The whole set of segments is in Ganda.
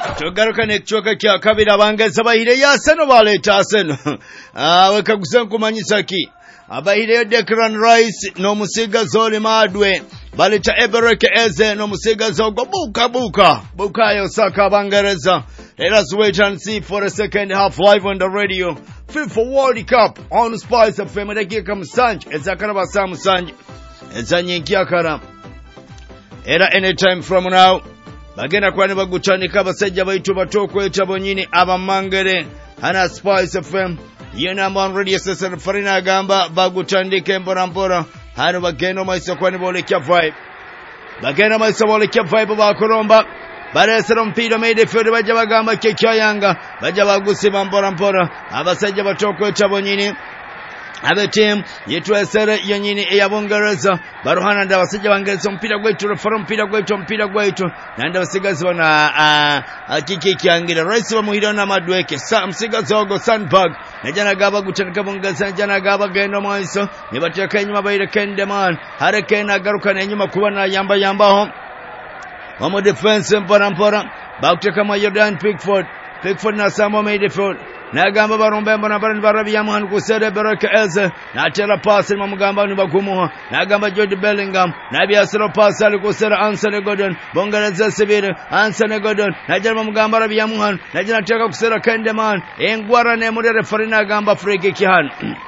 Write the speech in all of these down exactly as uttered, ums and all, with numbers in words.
Tugaruka n'ekicoka kya kabiri abangazi abahiire y'Arsenal baleeta Arsenal. Awe kagusa nkumanyisa ki. Abahiire Declan Rice n'omusigazi Oli Madwe. Baleeta Ebereke Eze n'omusigazi ogwo buka buka. Bukayo Saka abangereza. Let us wait and see for the second half live on the radio. FIFA World Cup on Spice F M. Dakika musanju ezakaraba saa musanju. Ezanye nkyakara. Era anytime from now. Bagenda kwani bagutandika abasajja baitu batokweta bonyini abamangere hana Spice F M ye number one radio station Farina agamba bagutandike mbora mbora hano bagenda maiso kwani bolekya vibe bagenda maiso bolekya vibe bakolomba balesera mpira made field bajja bagamba kekyayanga bajja bagusima mbora mbora abasajja batokweta bonyini abe team yetwesere yenyini eyabongereza baruhana ndabasajja bangereza mpira gwetu refero mpira gwetu mpira gwetu nanda basigazi bana akiki kyangira Rice bamuhira na Madweke sa msigazi ogo Sandberg najana gaba gutandika bongeza najana gaba gendo maiso nibateka enyuma bayire Kendeman Hurricane agaruka nenyuma kuba na yamba yambaho omo defense mpora mpora bakuteka ma Jordan Pickford Pickford na Samo midfield Nagamba barombe mbona barani barabi yamuhanu kusere Ebereke Eze na tela pasi mamugamba ni bagumuha nagamba Jude Bellingham nabi asiro pasi ali kusere Anthony Gordon bongereza sibire Anthony Gordon najana mamugamba rabi yamuhanu najana teka kusere Kendeman engwara ne muri referee nagamba free kick han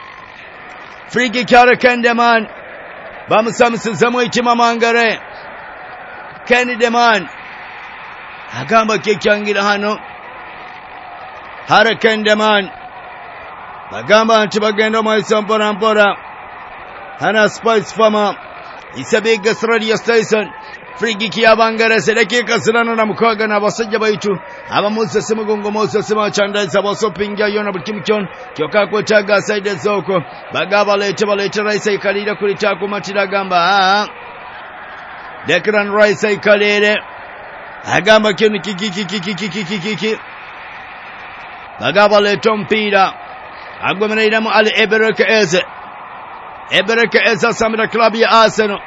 free kick ya Kendeman bamusamisiza mu itima mangare Kendeman agamba kikyangira hano Hurricane Deman bagamba nti bagenda maiso mpora mpora hana Spice Farmer isabiga radio station free kick yabangereza dakika zirana na mukaga na basajja baitu abamuze simugongo mose sima chandaza basopinga yona butimkyon kyoka kwetaga side zoko bagaba lete balete Rice ikalira kulita kumatira gamba ah Declan Rice ikalire agamba kinu kiki kiki kiki kiki kiki Bagaba leto mpira agwemerera mu Ali Ebereke Eze Ebereke Eze samira club ya Arsenal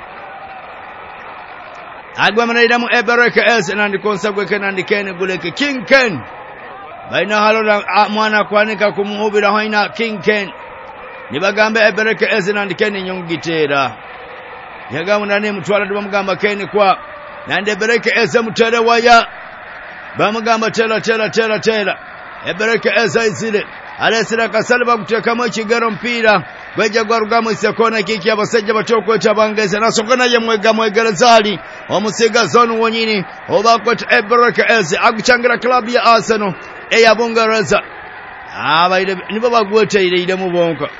agwemerera mu Ebereke Eze nandikonsa gweke nandikene guleke King Ken baina halo mwana kwanika kumuhubira haina King Ken nibagambe Ebereke Eze nandikene nyongitera yagamu nane mutwala dubamugamba Ken kwa nande Ebereke Eze mutere waya bamugamba tela tela tela tela Ebereke Eze izile alesira kasalba kutekamo ekigero mpira gweja gwarugamo isekona kiki abasajja batokweta bangeze nasokona ye mwega mwegerezali omusiga zonu wonyini obakweta Ebereke Eze aguchangira club ya Arsenal eyabongereza abaide nibo bagwete ile ile mubonka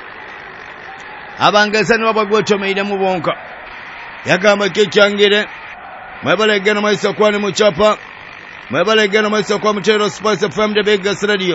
abangeze nibo bagwete ile mubonka yagamba kikyangire mwebale geno maiso kwani muchapa Mwebale geno maiso kwa mtero Spice F M de Vegas Radio.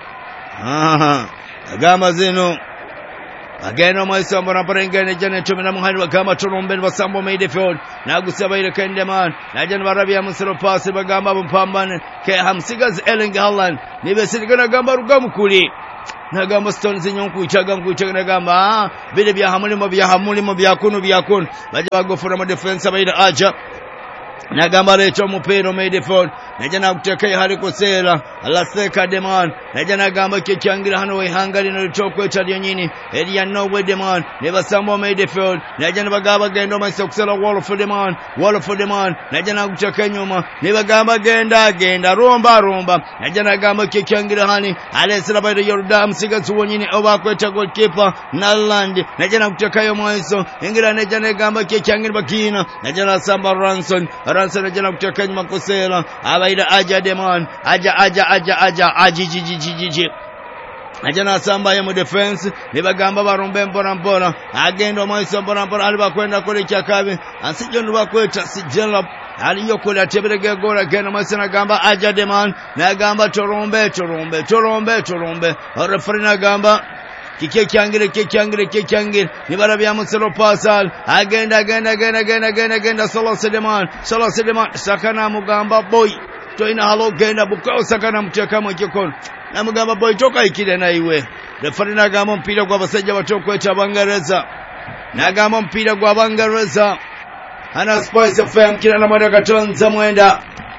Aha. Agama zino. Ageno maiso mbona parengene jane tumina muhani wakama turumbe basambo midfield. Nagusia baile Kendeman. Najana barabi ya musiro pasi bagamba mpambane. Ke hamsigazi Erling Haaland. Nibesirikana gamba rugamu kuli. Nagamba Stones nyonku ichaga nkuichaga nagamba ah bile bya hamulimo bya hamulimo bya kunu bya kunu. Baje bagofura mu defense baile aja. Nagamba lecho mupiro midfield najana kuteka hali kusera alaseka Deman najana gamba kichangira hano we hangari no tokweta lyonyini Elia Nowe Deman nebasambo midfield najana bagaba gendo maiso kusera wall for Deman wall for Deman najana kuteka nyuma nebagamba genda genda romba romba najana gamba kichangira hani alesera bayde Jordan sigazu wonyini obakweta goalkeeper Naland najana kuteka yo maiso ingira najana gamba kichangira bakina najana samba Ranson Ranson najana kuteka nyuma kusera abaida aja Deman aja aja aja aja ajijijijiji ajana samba ya mu defense nibagamba barombe mbona mbona agenda maiso mbona mbona aliba kwenda kule cyakabe ansijo ndubakweta sijela aliyo kule atebelege gora genda maiso nagamba aja Deman nagamba torombe torombe torombe torombe referee nagamba kike kyangire kike kyangire kike kyangire nibarabi ya muselo pasal agenda agenda agenda agenda agenda agenda solo Sedeman solo Sedeman sakana mugamba boy toina halo genda bukao sakana mteka mu gikono namugamba boy toka ikide na iwe referee nagamba mpira gwa basajja batokweta bangereza nagamba mpira gwa bangereza ana Spice F M kila na mwenda katonza mwenda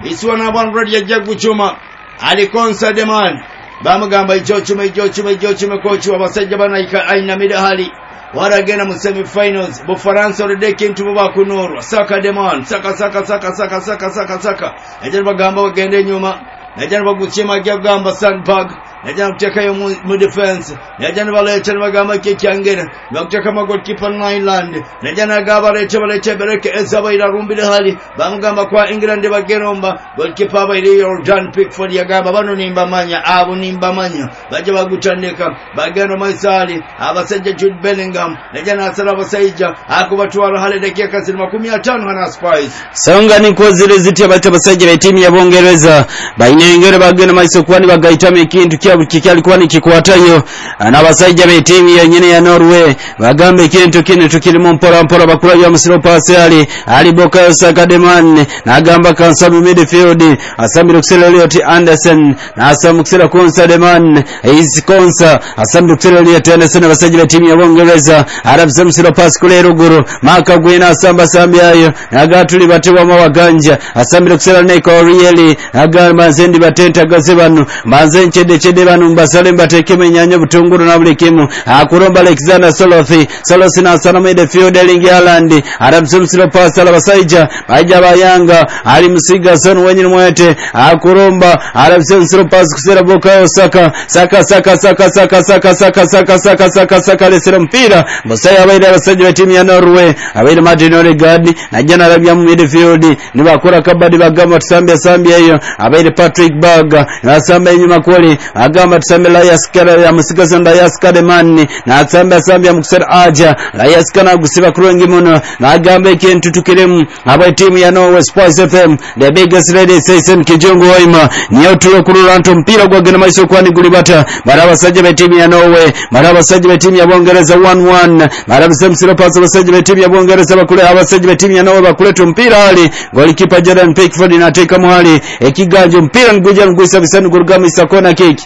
isiwa na bwana Brady ya Jack Buchuma alikonsa demand bamugamba ijo chuma ijo chuma ijo chuma coach wabasajja bana aina midahali waragena mu semi finals Bufaransa oredeke ntubo bakunoro saka demand saka saka saka saka saka saka saka ejere bagamba bagende nyuma ejere baguchima gyagamba Sandberg najana kuteka yo mu defense najana balete bagamba kikyangera bakuteka ma goalkeeper Nyland najana gaba lete balete bereke ezaba ira rumbile hali bamugamba kwa England bageromba goalkeeper bayire Jordan Pickford yagamba bano nimba manya abo nimba manya baje bagutandika bageno Maisali abasajja Jude Bellingham najana asala basajja akubatwara hali dakika makumi atano hana Spice songa ni kozire ziti abata basajja ba timu ya Bongereza bayinengere bageno Maiso kwani bagaita mekintu kiki alikuwa nikikwatayo n'abasajja be timu yenyine ya Norway bagambe kintu kine tukirimo mpora mpora bakura ya musiro pasi ali ali Bukayo Saka Deman nagamba kansabu midfield asambi Luxel Elliot Anderson na asambi Luxel Konsa Deman is Konsa asambi Luxel Elliot Anderson abasajja be timu ya Bongereza arabza musiro pasi kule ruguru maka gwina asamba sambi ayo nagatuli batewa mawaganja asambi Luxel Neko really agamba zendi batenta gazebanu manzenche de chede banu mbasale mbateke menyanyo butunguru na bulikimu akuromba Alexander Solothi Solosi na sana mede field Erling Haaland arabsumsilo pasa la basaija baija bayanga ali musiga son wenye mwete akuromba arabsumsilo pasa kusera Bukayo Saka Saka Saka Saka Saka Saka Saka Saka Saka Saka Saka lesera mpira basaya baida abasaija wa timu ya Norway abaida Martin Odegaard na jana arabya mu midfield ni bakora kabadi bagamba tusambya sambya hiyo abaida Patrick Berg na sambya nyuma kweli agamba tusambya Yaskara ya musigazo nda Yaskade manni na atsambya sambya mukusera aja la Yaskana gusiba kurengi muno na agambe kintu tukiremu aba timu ya Norway Sports F M the biggest radio station kijongo hoima niyo tulo kurulanto mpira gwa gena Maiso kwani gulibata baraba sajja be timu ya Norway baraba sajja be timu ya Bongereza one one baraba semsiro pasa basajja be timu ya Bongereza bakule abasajja be timu ya Norway bakule tumpira ali golikipa Jordan Pickford na teka muhali ekigajo mpira nguja ngwisa bisanu gurugama isakona kiki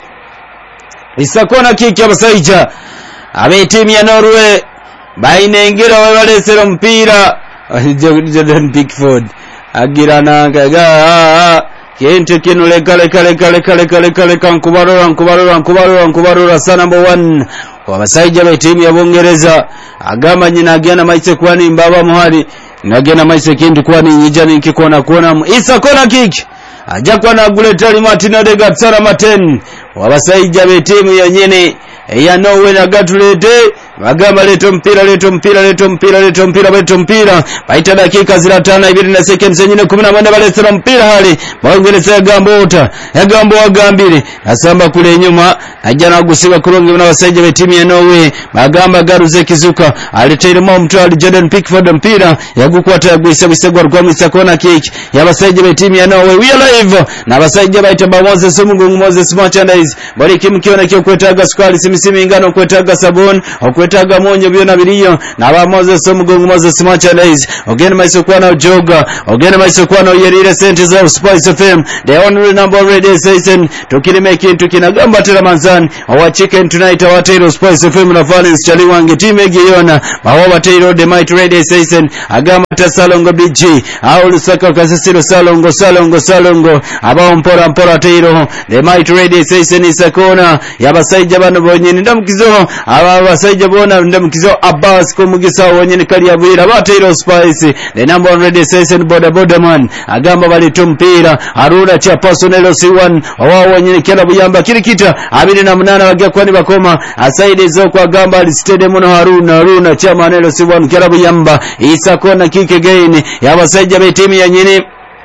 isakona kiki abasaija abe timu ya Norway bainengera wabalesera mpira Jordan Pickford agirana gaga kintu kinule kale kale kale kale kale kale kankubarura nkubarura nkubarura nkubarura sana number one wabasaija be timu ya Bongereza agamba nyina agena Maiso kwani mbaba muhali nagena Maiso kintu kwani nyijani nkikona kuona isakona kiki aja kwa na guletali Martin Odegaard sana maten wabasaija be timu yenyene ya Norway na gatulete bagamba leto mpira leto mpira leto mpira leto mpira leto mpira baita dakika zira tano ibiri na seconds nyine kumi na moja balesera mpira hali Bongereza gambo ota yagambo wagambire asamba kule nyuma ajana gusiba kuronge na basaija be timu ya Norway bagamba garuze kizuka aliteremo mtu ali Jordan Pickford mpira yagukwata yagwisa bisegwa rwa misakona kiki yabasaija be timu ya Norway we are live na basaija baita ba Moses Mugungu Moses Merchandise bali kimkiona kyo kwetaga sukali simisimi ingano kwetaga sabon okwetaga monyo byona biriyo na ba Moses Mugungu Moses Merchandise ogene Maiso kwana joga ogene Maiso kwana yerire sentes of Spice F M the only number radio station tukirime kintu kinagamba tera manzani our chicken tonight our tail Spice F M na Valence chali wange time giyona bawa tail the might radio station agamba tasalongo B G au lusaka kasisiro salongo salongo salongo abao mpora mpora tail the might radio station isakona yabasaija bano bonyene ndamukizo aba basaija bona ndamukizo Abbas ko mugisa wonyene kali yabwira ba tail Spice the number one radio station boda boda man agamba bali tumpira arura cha personal C one wao wonyene kila buyamba kirikita abiri na munana bagya kwani bakoma asaide zo kwa gamba ali stadium no Haruna Haruna cha manelo C one kila buyamba isakona kike gain yabasaija be timu ya nyine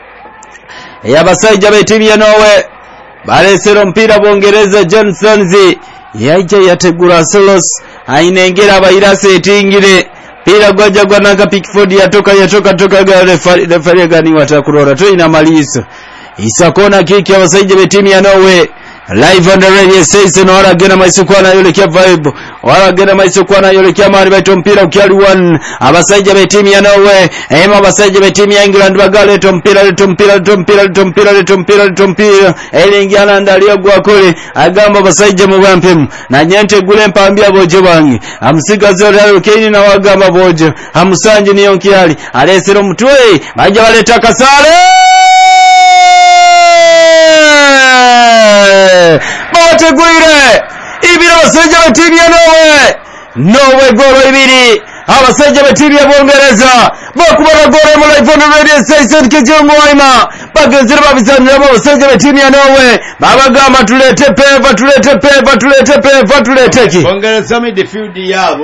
yabasaija be timu ya Norway balesero mpira Bongereza Johnsonzi yaija yategura Solos ainengera abayirase etingire pira gwaja gwanaka Pickford yatoka yatoka toka ga referee gani watakurora to ina maliso isakona kiki abasaija be timu ya Norway live on the radio station wala gena Maiso kwana yole kia vibe wala gena Maiso kwana yole kia mari baito mpira ukiali one abasaija be timu ya Norway ema abasaija be timu ya England bagale to mpira leto mpira leto mpira leto mpira leto mpira leto mpira Erling Haaland aliyogwa kule agamba abasaija mu bampem na nyente gule mpambia boje bangi amsiga zora Kane na wagamba boje amusanje niyo nkiali alesero mtwe baje baleta kasale abasajja b'ettiimu ya Norway Norway goolo ibiri abasajja b'ettiimu ya Bungereza bakubala goolo mu live on radio station Kijungu Waima bagenzera babizaniramu abasajja b'ettiimu ya Norway babagamba tuleete peva tuleete peva tuleete peva tuleete ki Bungereza midfield yabo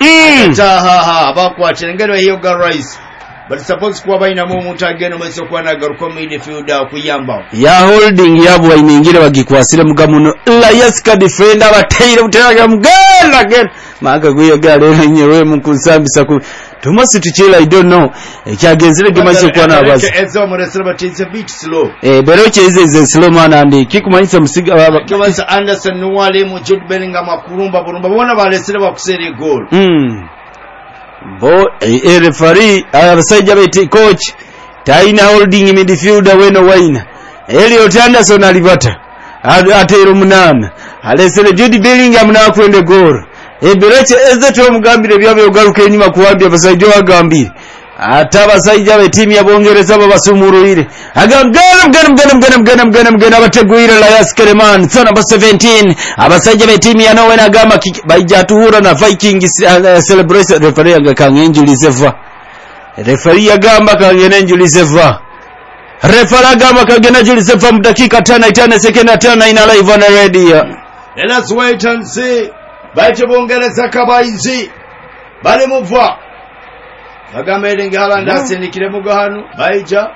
taha bakwatira ngero hiyo ga Rice but suppose kuba baina mu omuntu agenda mweso kwa nagaruka midfield akuyamba ya holding yabo iningire bagikwasire mugamuno la yaska defender abateire buteraga mugala again maga guyo gale nyewe mukusambisa ku Thomas Tuchela I don't know ekyagenzere gemashe kwa nabaza ezo mu result it's a bit slow eh beroche ize ize slow man and kikumanyisa musiga baba kibanza Anderson Nuwale mu Jude Bellingham akurumba burumba bona balesere bakusere goal mm bo e referee abasajja beti coach taina holding midfielder weno waina Elliot Anderson alibata atero munana alesere Jude Bellingham na kwende goal ebereche ezeto omugambire byabe ogaruka enyuma kuwambya abasajja bagambire ata abasajja b'ettiimu ya Bungereza babasumuruire agangana mgana mgana mgana mgana mgana mgana abateguire Elias Kereman so number seventeen abasajja b'ettiimu ya Norway agamba baija tuhura na Vikings uh, celebration referee agakange injury seva referee agamba kange injury seva referee agamba kange injury seva mu dakika tano itane sekenda tano ina live on radio. Let us wait and see. Baite Bungereza kabayizi bali muvwa bagamba Erling Haaland asindikire mu gahanu baija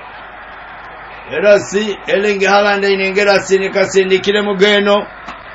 era si Erling Haaland inengera asindika sindikire mu geno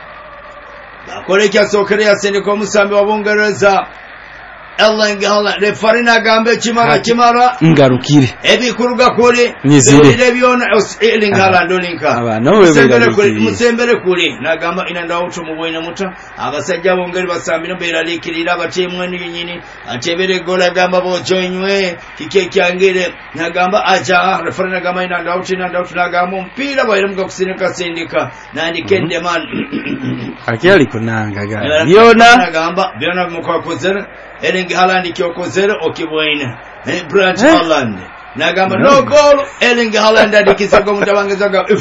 bakolekya sokere yasindika omusambi wa Bungereza Erling Haaland referee nagambe kimara kimara ngarukire ebikuruga kuri nizire byona Erling Haaland olinka abana we kuri musembere kuri nagamba ina ndawuto mu bwene muta abasajja bongeri basambino bera likirira batemwe nyini atebere gola gamba bojoinywe kike kyangire nagamba aja referee nagamba ina ndawuto ina ndawuto nagamba mpira bwere muga kusinika sindika nandi kende man akiyali kunanga ga byona nagamba byona mukakozera Erling Haaland kyokozera okibwine eh Branch Haaland nagamba no goal Erling Haaland adikisa go mutabangeza ga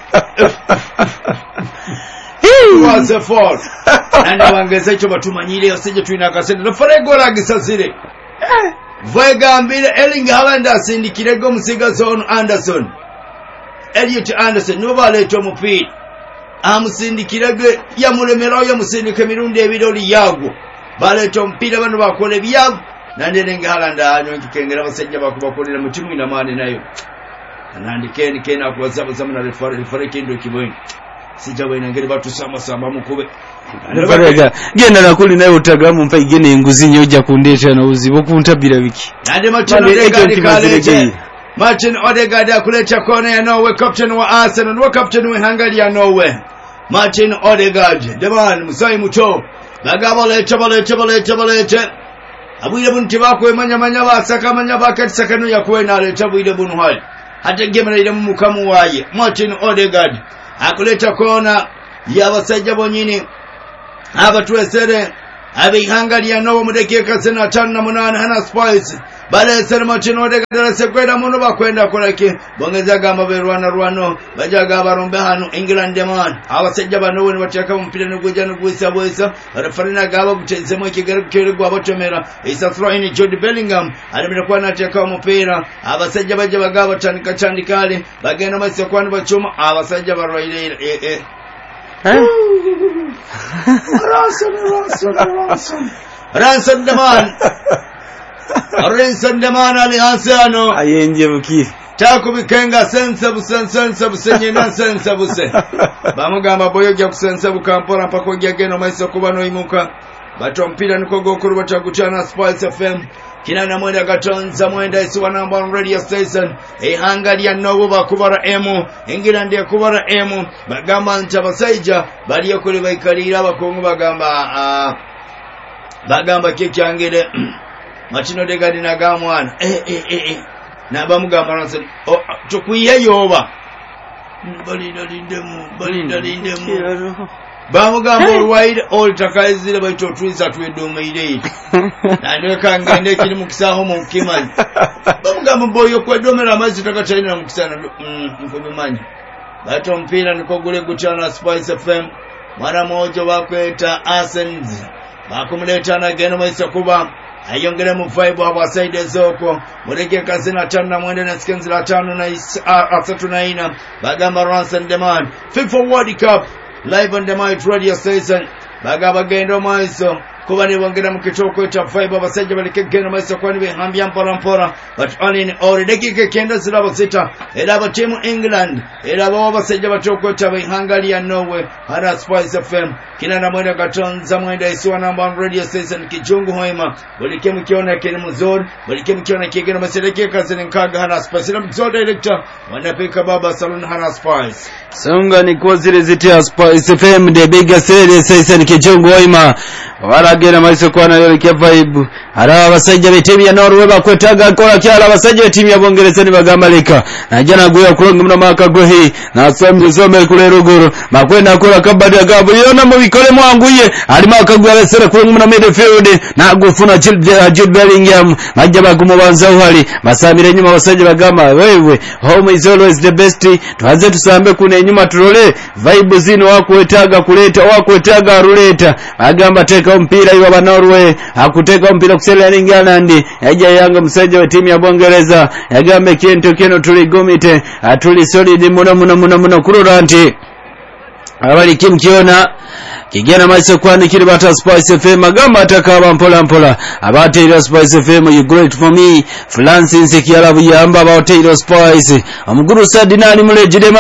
was a fall nanda bangeza icho batumanyire osije tuina kasende no fare goal agisasire vegambire Erling Haaland asindikire go musiga zone Anderson Elliot Anderson no baleto mupira amusindikire ge yamuremera yo musindike mirundi ebiroli yago baleto mpira bano bakole byago nande Erling Haaland anyo kikengera basajja bakubakolera mu timu ina mane nayo nandi ken ken akwaza zamana referee referee kendo kiboyi sijawe nangere batu sama sama mukube referee genda nakuli nayo utagamu mpa igene enguzi nyoja kundeta na uzibo kuntabira wiki nande machino Odegaard kaleje Martin Odegaard akuleta kona ya Norway captain wa Arsenal wa captain wa Hungary ya Norway Martin Odegaard the man musai muto bagaba leta baleta baleta baleta abuyire bunti bakwe manya manya basaka manya bakati sakano yakwe na leta buyire bunu hali hata gemera ile mukamu waye Martin Odegaard akuleta kona ya basajja bonyini abatwesere abi Hungary ya Norway mudekeka sena tano na munana hana spice bale sere Martin Odegaard sekwenda muno bakwenda kolake bongeza gamba berwana rwano bajaga barombe hano England man abasajja bano wone bateka mpira n'ugujya n'ugwisa bwesa referee gaba gutenzemo ikigero cy'urugwa batomera isa throw in Jude Bellingham alimira kwa nateka umupira abasajja baje bagaba batandika chandikale bagenda mase kwani bacuma abasajja barwaire eh eh Ransom Ransom Ransom Ransom the man Ransom the man ali Hansano ayenje bukiri takubikenga sense busen sense busenye na sense buse bamugamba boyo gya kusense bukampora mpako gya geno maiso kuba no imuka bato mpira niko gokuru batagutana Spice F M kinana mwenda gatonza mwenda isuwa number one radio station e Hungary ya Norway bakubara emu England ya kubara emu bagamba ntabasaija bali yakole bayikalira abakongo bagamba uh, bagamba kekyangere Martin Odegaard na gamwana eh eh eh, eh. Naba mugamba ranse oh tukuye yoba bali dalindemu bali dalindemu ba mugamba olwaide oltakaizire baito twiza twedume ile nande kangende kiri mukisaho mu kimanyi ba mugamba boyo kwedomera amazi takachina na mukisana nkobimanyi bato mpira niko gule guchana Spice F M mwana mojo bakweta Asens bakumuleta na geno maiso kuba ayongere mu vibe abaside zoko mureke kazina tano mwende na skenzi la tano na asatu na ina bagamba Ransom Demand FIFA World Cup live on the Might Radio Station bagaba gendo maiso kuba ni wongera mu kitoko cha vibe abaside balike gendo maiso kwani behambia mpora mpora but only in all dakika kenda zirabo sita edaba team England edaba abaside batoko cha Hungary and Norway hana Spice F M kina na mwenda katonza mwenda isiwa namba radio station kijungu hoima bulike mkiona kile mzuri bulike mkiona kigeno maseleke kazini nkaga hana Spice na mzuri director wanapika baba salon hana Spice songa ni kwa zile zitia Spice F M the biggest radio station kijungu hoima waragera maiso kwa na yole vibe ara abasajja b'etimu ya Norway bakwetaga kola kyala abasajja b'etimu ya Bongereza ni bagambalika najana guya kulonga muna maka gohi na samje zome kule ruguru makwenda kola kabadi agabu yona mu bikole mwanguye ali maka guya lesera kulonga muna midfield na gufuna Jude Bellingham majja bagumubanza uhali basamire nyuma abasajja bagamba wewe home is always the best twaze tusambe kune nyuma turole vibe zino wakwetaga kuleta wakwetaga ruleta agamba teka mpira iwa ba Norway hakuteka mpira kusela England yaja yanga msajja wa timu ya Bongereza yagambe kintu kino tuligomite atuli solid muno muno muno muno kururanti abali kimkiona kigena maiso kwani kiri bata Spice F M magamba atakaba mpola mpola abate ilo Spice F M you great for me Francis kiala buyamba abate ilo Spice omuguru sadinani muleje dema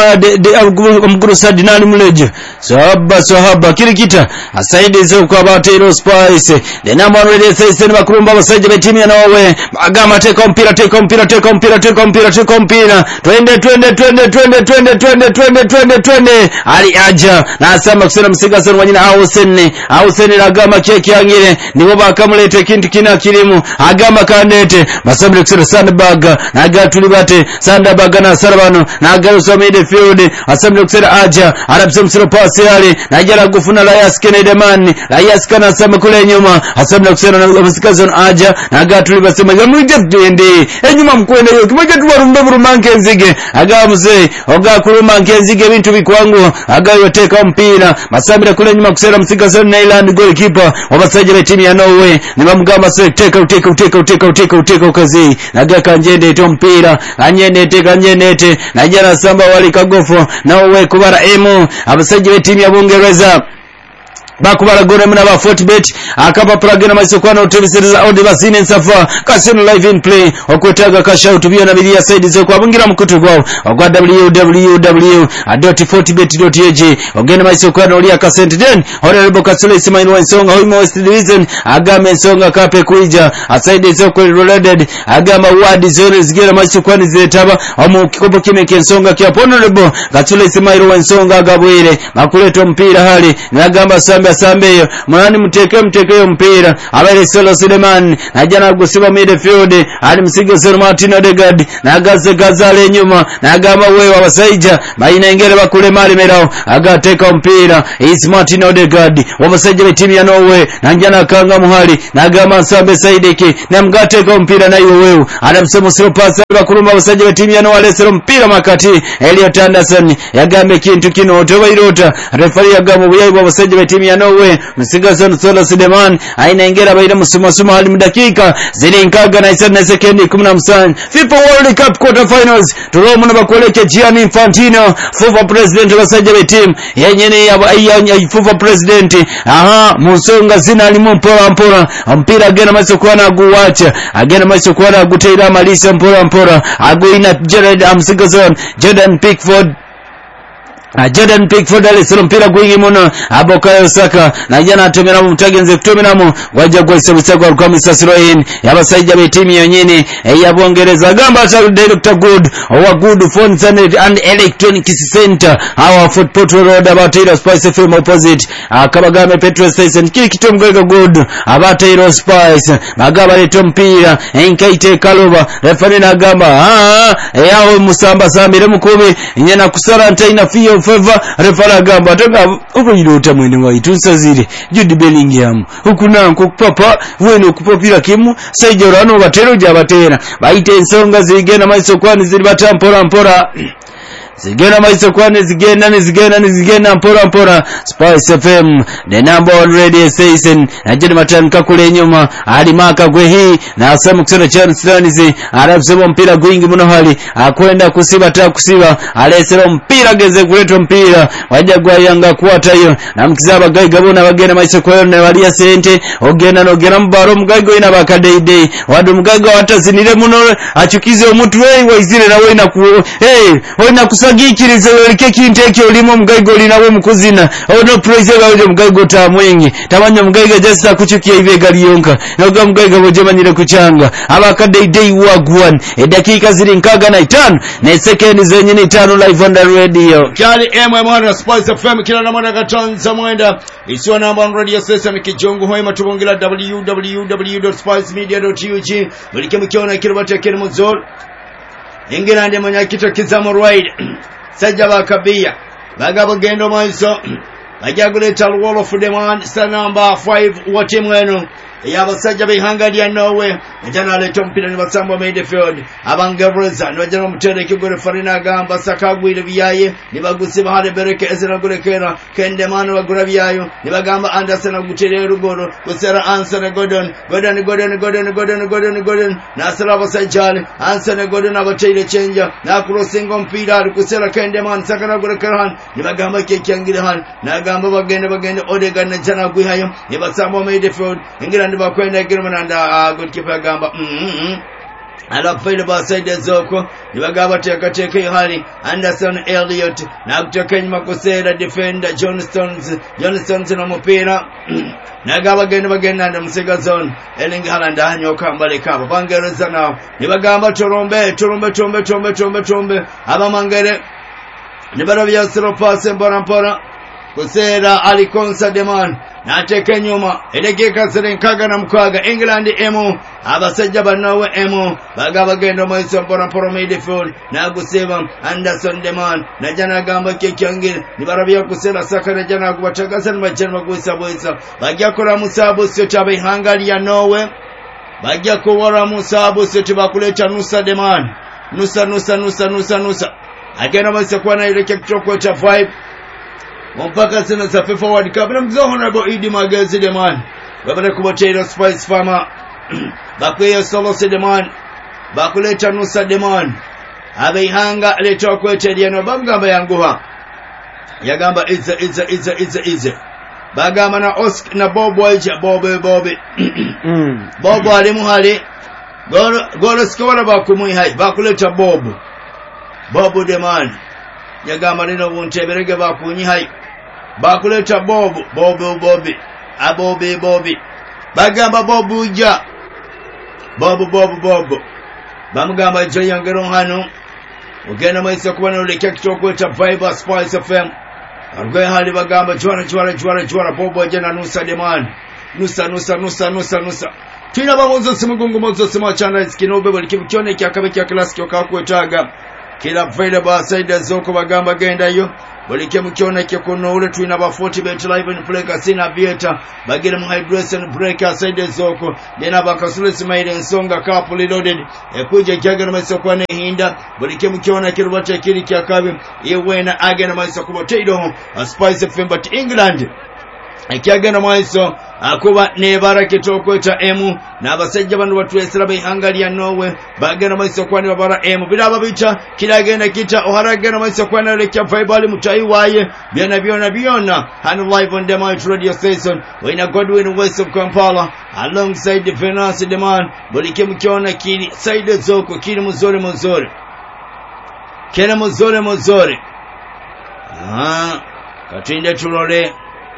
omuguru sadinani muleje sahaba sahaba kirikita asaide zo kwa abate ilo Spice the number one radio station bakurumba basajja betimu ya Norway magamba teka mpira teka mpira teka mpira teka mpira teka mpira twende twende twende twende twende twende twende twende twende ali aja na asema kusema msiga sana wanyina Ausene Ausene agama keke yangire nibo bakamulete kintu kina kirimu agama kandete basabire kusira Sandberg naga tulibate Sandberg na Sarabano naga so midfield asabire kusira aja arabse msiro pass yale najara gufuna Elias Kennedy man Elias kana sema kule nyuma asabire kusira na msikazon aja naga tulibase mwije dende enyuma mkwende yo kimoja tuwarumbe burumanke nzige aga mzee oga kurumanke nzige bintu bikwangu aga yoteka mpira masabire kule nyuma kusera msigazon na Ireland goalkeeper wabasajja b'etimu ya Norway nibamugamba se teka uteka uteka uteka uteka uteka ukazi nagaka njende to mpira anyene teka nyenete najana samba wali kagofo Norway kubara emu abasajja b'etimu ya Bongereza bakubara gore muna ba Fortbet akapa pragena maisokwana utevisiriza odi basine nsafa casino live in play okwetaga kasha utubia na bilia side zo kwa bungira mkutu kwao ogwa w w w dot fortbet dot a g ogena maisokwana olia kasente den honorable kasule isimaini wa nsonga hoimo west division agame nsonga kape kuija aside zo kwa reloaded agama wadi zone zigera maisokwana ziletaba omu kikopo kime kensonga kia honorable kasule isimaini wa nsonga agabwire makuleto mpira hali nagamba sambe sambeyo mwana mteke mteke mpira abale Solo Suleiman najana gusiba midfield ali msige Sir Martin Odegaard na gaze gazale nyuma na gama wewe wasaija baina ingere bakule mali merao agateka mpira is Martin Odegaard wabasaija betimu ya Norway najana kanga muhali na gama sambe saidiki na mgateka mpira na wewe anamsemo sio pasa bakuluma wasaija betimu ya Norway sero mpira makati Elliot Anderson yagambe kintu kino otoba irota referee yagamo buyayi wabasaija betimu ya Norway msigazo Solo Suleiman aina ingera baina musuma suma hali mdakika zili nkaga na isa na sekendi kumi na tano FIFA World Cup quarter finals tulomu na bakoleke Gianni Infantino FIFA president wa sajja team yenyene ya FIFA president aha musonga zina limu mpora mpora mpira agena maso kwana guwacha agena maso kwana guteira malisa mpora mpora agoina Jared amsigazo Jordan Pickford Jordan Pickford alisema mpira gwingi muno Bukayo Saka na jana atemera mu mutagenze kutomera mu wajja kwa isabisa kwa kwa misasiroin yabasajja betimu yonyene ya Bongereza gamba cha Director Good owa Good Phones and Electronic Center our football road about Spice Film opposite akabagame petrol station kikitomgwega Good about Spice magaba leto mpira enkaite kaloba referee na gamba ah yao musamba samire mukube nyena kusara ntaina fio favor refara gamba atoka ubuyirota mwene wa itusazire Jude Bellingham ukuna nkupapa wene kupopira kimu sejorano batero jabatera baite ensonga zigena maiso kwani zili batampora mpora zigenda maiso kwane zigenda ni zigenda ni zigenda mpora mpora. Spice F M the number one radio station. Najeni matani kakule nyuma alimaka kwe hii na asamu kusona chani silanizi arafusebo mpira kuingi muno hali akwenda kusiba ta kusiba alesero mpira geze kuleto mpira wajagwa yanga kuwata hiyo na mkizaba gai gabona bagenda maiso kwa ne walia sente ogenda no gera mbaro mgaigo ina bakadeide wadu mgaigo watazinire muno achukize omuntu we waizire nawe na ku hey ona kusagikirize welike kinteke olimo mgaigo linawe mukuzina ono praise gawe mgaigo ta mwingi tamanya mgaigo jasa kuchukia ibe galiyonka noga mgaigo bojemanyire kuchanga abakadeide wagwan edakika ziri nkaga na itano ne second zenye ni tano live on the radio Kali M M R Spice F M kila namana katonza mwenda isiwa namba radio station kijongo hoima tubongela w w w dot spice media dot u g mulike mukiona kiribata kiri muzol England manyakita kizamo ride sajja bakabia bagabo gendo maiso bajaguleta wall of demand sta number five wati mwenu yabasajja behangalia nowe njana leto mpira ni basamba midfield abangereza nojana mutende kigore farina gamba sakagwire biyaye nibagusiba hale bereke ezera gurekera kendemano bagura biyayo nibagamba Anderson agutere rugoro gusera Anson Gordon Gordon Gordon Gordon Gordon Gordon Gordon nasala basajjale Anson Gordon abateile chenja na crossing mpira kusera kendemano sakana gurekera nibagamba kekyangira han nagamba bagende bagende Odegaard na jana gwihayo nibasamba midfield England bakwenda girumana nda goalkeeper gamba mhm alafile baside zoko nibagaba teka teka hali Anderson Elliot na kutoka nyuma kusera defender Johnston Johnston na mpira nagaba gende bagenda nda Musega zone Erling Haaland anyoka mbale kaba bangereza nao nibagamba torombe torombe torombe torombe torombe torombe abamangere nibarabya zero pass mbora mbora kusera alikonsa deman nateke nyuma edegeka zirenkaga na mkwaga England emo abasajja banawe emo bagaba gendo maiso mpora mpora midfield na guseba Anderson deman na jana gamba kekyange nibarabya kusera sakana jana kubatagaza n'abajana bagwisa boisa bajya kora musabo syo tabe hangalia nowe bajya kuwara musabo syo tibakuleta nusa deman nusa nusa nusa nusa nusa agena maiso kwa na ile kitoko cha five mpaka sina za FIFA World Cup na mzo honorable Idi Magazi de man babale kubatera Spice Farmer bakweyo solo se de man bakuleta nusa de man abeihanga leto kwete no bagamba yanguha yagamba iza iza iza iza iza bagamba na Oscar na Bobo eja Bobo Bobo Bobo ali muhali goro goro skawala bakumui hai bakuleta Bobo Bobo de man yagamba lino bunteberege bakunyi hai bakuleta Bobo Bobo Bobo abobe Bobi bagamba Bobo uja Bobo Bobo Bobo bamugamba jo yangero hano ugena maisa kubana ulekya kitoko cha Viber Spice F M argoye hali bagamba jwana jwana jwana jwana Bobo jana nusa demand nusa nusa nusa nusa nusa tina bamuzo simugungu mozo sima chanda iskinobe bali kibyone kyakabe kya classic okakwetaga kila faida ba saida zoko bagamba genda yo bolike mukiona kikono ule tuina ba forty bet live in play kasina vieta bagire mu hydration breaker saida zoko dena bakasule simaire nsonga cup loaded ekuje kyagana masoko ne hinda bolike mukiona kirubata kiri kyakabe yewena agena masoko botedo Spice F M but England ekyagenda maiso akuba nebara kitoko cha emu nabasajja bandu batwesera behangalia nowe bagenda maiso kwani babara emu bilaba bicha kilagenda kita oharagenda maiso kwani lekya Viber mutai waye byona byona byona and live on the Might radio station wina Godwin West of Kampala alongside the finance demand bolike mkiona kili side zoko kili muzore muzore kile muzore muzore ah katinde tulole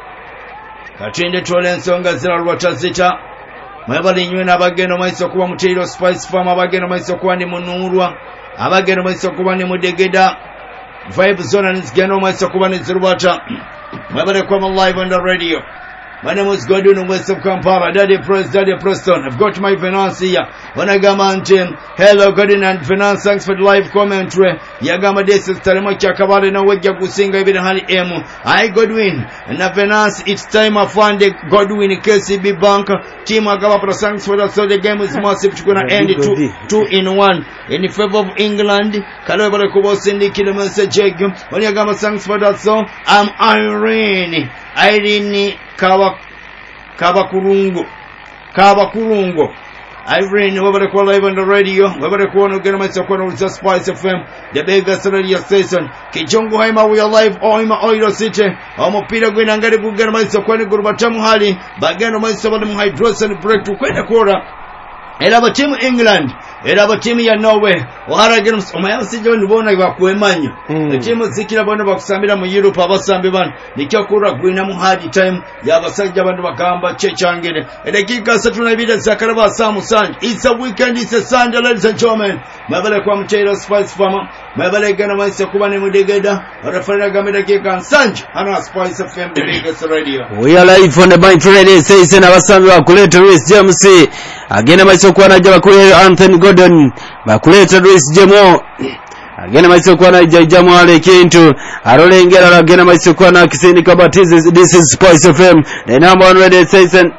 katinde tole ensonga zira lwatazita mwebali nywe nabageno maiso kuba mutiro Spice Farmer abageno maiso kuba ni munurwa abageno maiso kuba ni mudegeda vibe zone nizigeno maiso kuba ni zirwata mwebali kwa live on the radio My name is Godwin West of Kampala. Daddy Press, Daddy Preston. I've got my finance here. When I go mountain, hello Godwin and finance. Thanks for the live commentary. Yagama Desi Starimo Chakabari na wajja kusinga ibiri hali emu. I Godwin na finance. It's time I find the Godwin K C B Bank team. Agaba for thanks for that. So the game is massive. It's gonna end two, two in one in favor of England. Kalabara Kubo Cindy Kilometer Jegu. When Yagama thanks for that. So I'm Irene. Irene Kawa Kabakurungo Kabakurungo Irene, wherever they call live on the radio, wherever they call no get myself on the Spice F M, the biggest radio station. Kichongo Haima, we are live on my oil city. I'm a Peter Gwyn and get a good get myself on the Gurbatam Hali, but again myself on the hydros and break to quite a quarter. And have a team England. Era batimi ya Norway oharagira omayaba sijjo ndibona bakwemanyo etimu zikira bano bakusambira mu Europe abasambi bano nikyo kura gwina mu hard time yabasajja bano bakamba chechangere edakika three na bibiri zakaraba Samu Sanj. It's a weekend, it's a Sunday, ladies and gentlemen. Mabale kwa mchero Spice Farmer mabale gana maisa kuba ne mudegeda arafara gameda kika Sanj ana Spice F M, the biggest radio. We are live on the Mind Radio station. Abasambi bakuleta Louis James agenda maisa kwa na jaba kule Anthony Gordon bakuleta Louis Jemo agenda maisa kwa na jajamu ale kintu arolengera agenda maisa kwa na kisini kabatizi. This is Spice F M, the number one radio station.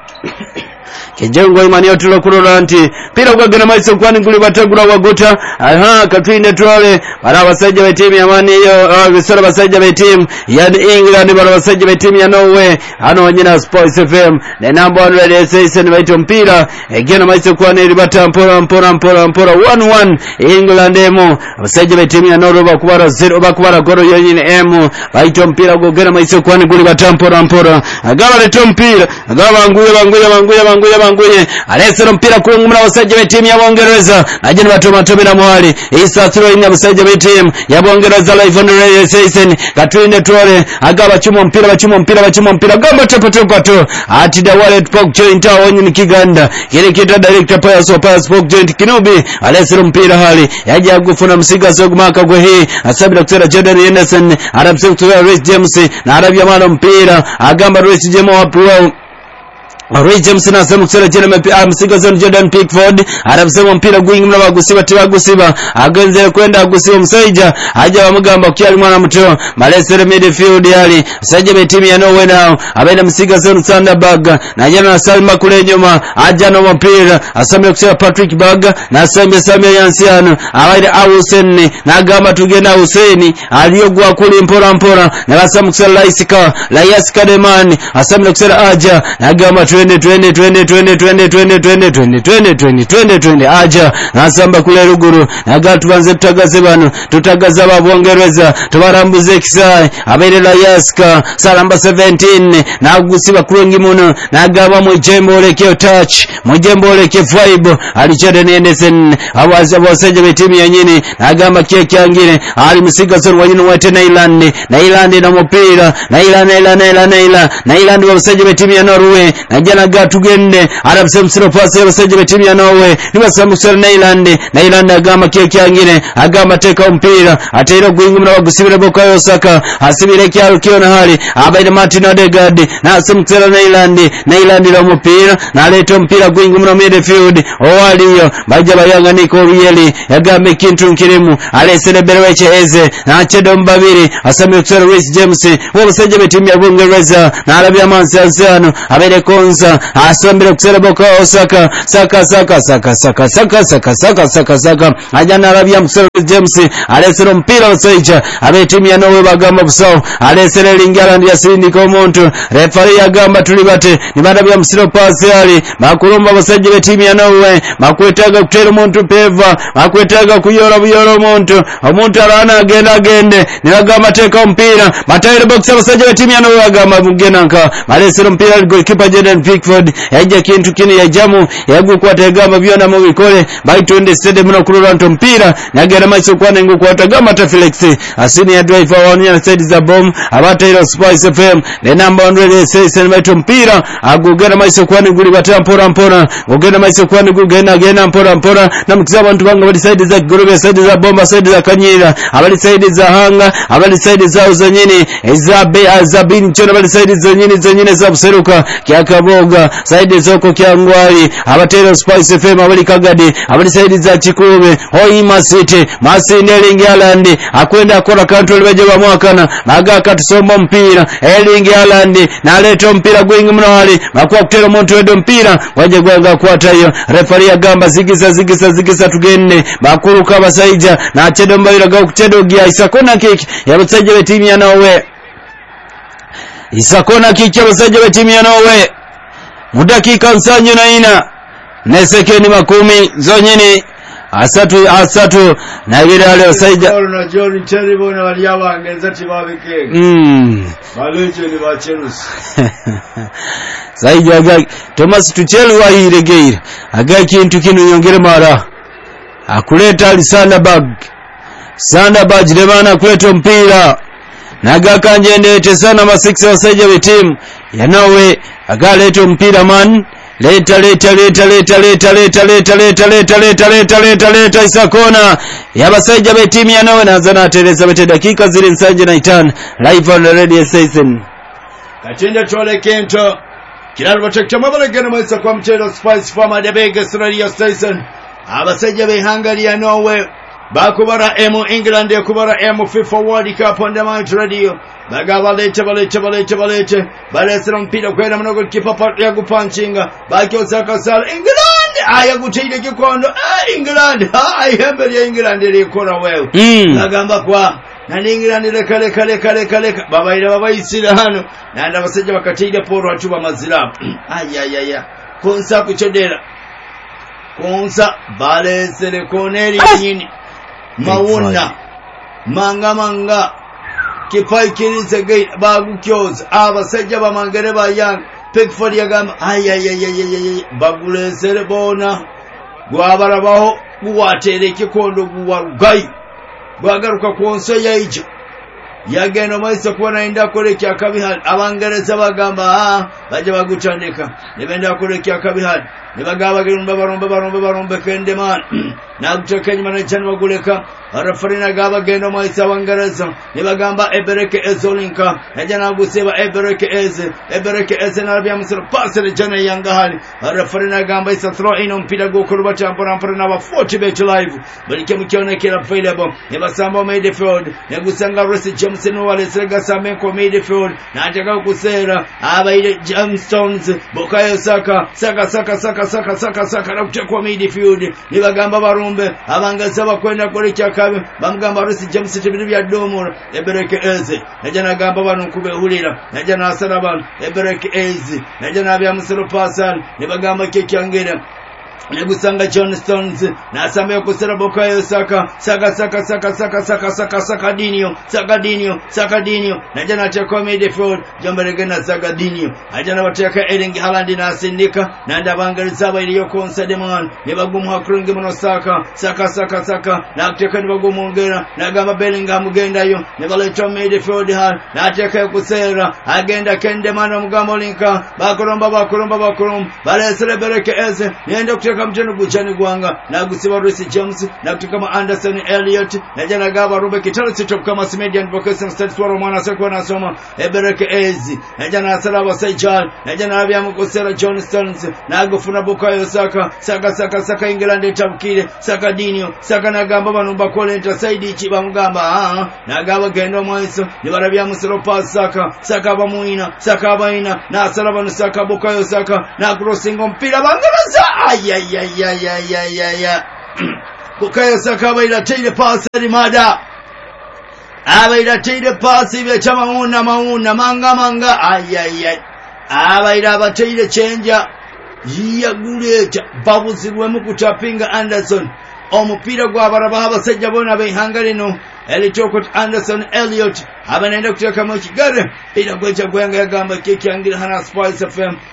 Kijengo imani yote lokulola nti pira kwagena maiso kwani nguli batagura wagota aha katwine twale bara basajja be team yamani yo bisora basajja be team ya England bara basajja be team ya Norway ano wanyina Sports F M the number one radio station baito mpira egena maiso kwani libata mpora mpora mpora mpora one one England emo basajja be team ya Norway bakubara zero bakubara goro yonyine emo baito mpira gogena maiso kwani nguli batampora mpora agaba leto mpira agaba nguye banguye banguye banguye banguye alesero mpira kulungumula basajja be team ya Bongereza najeni batoma tomera mwali isa throwing abasajja be team ya Bongereza live on the radio station katwine twore agaba chumo mpira bachumo mpira bachumo mpira gamba tepo tepo to ati da wallet pok joint awonyi ni Kiganda kile kita director pa so pa pok joint Kinubi alesero mpira hali yaje agufuna msiga sogumaka gwe hii asabira kusera Jordan Henderson arabse kutoa Reece James na arabia malo mpira agamba Reece James wapuwa Ray James na semu kusera jene mepi amsiga zonu Jordan Pickford arabsema mpira gwingi mna bagusiba tiba gusiba agenze kwenda gusiba msaija aja bamugamba kyali mwana muto malesere midfield yali msaija be timu ya Norway now abenda msiga zonu Thunderbird na jana Salma kule nyuma aja no mpira asamye kusera Patrick Berg na asamye Samia Yansiano abaide Awuseni na gamba tugenda Hussein aliyogwa kuli mpora mpora na basamu kusera Laisika Laisika Demani asamye kusera aja na gamba twende twende twende twende twende twende twende twende twende twende twende twende aja nasamba kule ruguru nagatu banze tutagaze bano tutagaza babongereza tubarambuze kisai aberela yaska salamba seventeen nagusiba kulungi muno nagaba mu jembo leke touch mu jembo leke vibe alichede Henderson abaza abaseje betimu yanyini nagamba keke yangine ali musiga zoro wanyino wete na Ireland na Ireland na mupira na Ireland na Ireland na Ireland na Ireland abaseje betimu ya Norway najana gatugende arabse msiro pasi abaseje betimu ya Norway nibasamusera na Ireland na Ireland agamba keke yangine agamba teka mpira atero gwingu mna bagusibira Bukayo Saka asibire kyaro kiona hali abaide Martin Odegaard na asamukera na Ireland na Ireland la mupira na leto mpira gwingu mna midfield owaliyo baje bayanga niko really yagambe kintu nkirimu alesere berweche eze na chedo mbabiri asamukera Reece James wobaseje betimu ya Bongereza na Arabia Mansiano abaide Konza asambire kusera Bukayo Saka Saka Saka Saka Saka Saka Saka Saka Saka Saka ajana Arabia Kusera James alesero mpira waseja abe timu ya Norway bagamba busao alesero lingala ndi asindi ko muntu referee yagamba tulibate nibanda bya msiro pasi ali bakulomba baseje be timu ya Norway bakwetaga kutera muntu peva bakwetaga kuyora buyoro muntu omuntu arana agenda agende nibagamba teka mpira matayire box baseje be timu ya Norway bagamba mugena nka alesero mpira goalkeeper Jordan Pickford yajja kintu kino yajamu yagukwata egamba byona mu bikole bayitonde stade muno kulula nto mpira nagera maiso kwane ngukwata gama ta Felix asini ya driver wanya side za bom abatairo Spice F M the number one radio station baito mpira agugera maiso kwane guli batya mpora mpora ogenda maiso kwane gugenda genda mpora mpora na mukizaba abantu banga bali side za gorobe side za bomba side za kanyira abali side za hanga abali side za uzanyini za be azabin chona bali side za nyini za nyini za buseruka kyakaboga side zoko kyangwali abatero Spice F M abali kagadi abali side za chikube Hoima City Masinde Erling Haaland akwenda akora control baje bamwakana maga katusomba mpira Erling Haaland na leto mpira gwingi mno hali makwa kutero muntu wedo mpira waje gwanga kwata hiyo referee agamba zigisa zigisa zigisa tugende bakuruka basaija na chedo mbaira ga kuchedo gia isakona kick ya basaija be timu ya Norway isakona kick ya basaija be timu ya Norway mudakika nsanyo na ina nesekeni makumi zonyini asatu asatu na bila leo saija na John Cherry na wali yabangenza tibabike mm baleje ni ba Chelsea saija aga Thomas Tuchel wa iregeira aga kintu kinu nyongere mara akuleta Alexanderberg Sanderberg demana kuleta mpira naga kanjendete sana ma six wa saija be team ya Norway aga leta mpira man leta leta leta leta leta leta leta leta leta leta leta leta leta isakona yabasaija be timu ya Norway nazana teresa bete dakika zile nsanje na itano live on the radio station katende tole kento kiralo batekya mabalegena mwesa kwa mchezo Spice Farmer de Vegas radio station abasaija be Hungary ya Norway bakubara emu England yakubara emu FIFA World Cup on the Might Radio bagaba lete balete balete balete balesera mpira kwenda mnogo kipa part ya kupanchinga bakyoza kasala England aya gutide gikondo ah England ah ihembe ya England ile ikora wewe nagamba kwa na England ile kale kale kale kale babaira babayisira hano nanda basajja bakatiga poro atuba mazira ayayaya konsa kuchodera konsa balesere koneri nyini mauna manga manga kipai kirize gate bagukyoza abasajja bamangere bayang Pickford yagamba ayayayayay bagulesere bona gwabarabaho guwatere kikondo guwarugai gwagaruka konso yaije yageno maisa kuona inda koleki akabihali abangereza bagamba ah baje bagutandika nebenda koleki akabihali nebagaba girumba baromba baromba baromba kende man na gutekanye mana cyane baguleka arafarina gaba geno maisa abangereza nebagamba ebereke ezolinka najana guseba ebereke eze ebereke eze narabya musira pasere jana yanga hali arafarina gamba isa throw in mpira gokuruba tampora mpora na forty bet live balike mukionekera available nebasamba midfield negusanga Reece James no wale sega samenko midfield na ataka kusera abaide Jamstones Bukayo Saka Saka Saka Saka Saka Saka Saka na kutekwa midfield nibagamba barumbe abangasa bakwenda kole kyakabe bamugamba Reece James tibiri bya domo ebereke eze najana gamba banu kube hulira najana asala banu ebereke eze najana bya musero pasal nibagamba kekyangera negusanga John Stones na asambe kusera Bukayo Saka Saka Saka Saka Saka Saka Saka Saka Dinio Saka Dinio Saka Dinio najana chakwa midfield jamberegena Saka Dinio ajana bateka Erling Haaland na sindika na ndabangaliza bayiriyo konsa deman nebagumu hakrungi muno Saka Saka Saka Saka na kuteka nibagumu ngera na gamba Bellingham genda yo nebaleta midfield ha na ateka kusera agenda kende mano mugamo linka bakuromba bakuromba bakurom bale celebrate eze niende kuteka mjeno buchani gwanga na gusiba Reece James na kutoka Anderson Elliot na jana gaba rube kitalo sitop kama Smedian Vocation State Swaro mwana sekwa na soma ebereke ezi na jana asala wasaijan na jana abya mukosera John Stones na gufuna Bukayo Saka Saka Saka Saka England tabukire Saka Dinio Saka na gamba banumba kolenta saidi chiba mugamba ah na gaba gendo mwanso ni barabya musero pass Saka Saka bamuina Saka baina na asala banu Saka Bukayo Saka na crossing mpira bangalaza ayay ya ya ya ya ya ya Bukayo Saka baila tile pasi limada abaila tile pasi vya chama mauna mauna manga manga ayayay abaila batile chenja yiya guleta babuzirwe mu kutapinga Anderson omupira gwa baraba abasajja bona be Hungary no elitoko Anderson Elliot abanenda kuteka mu kigare ila gwecha gwenga yagamba kiki angira hana Spice F M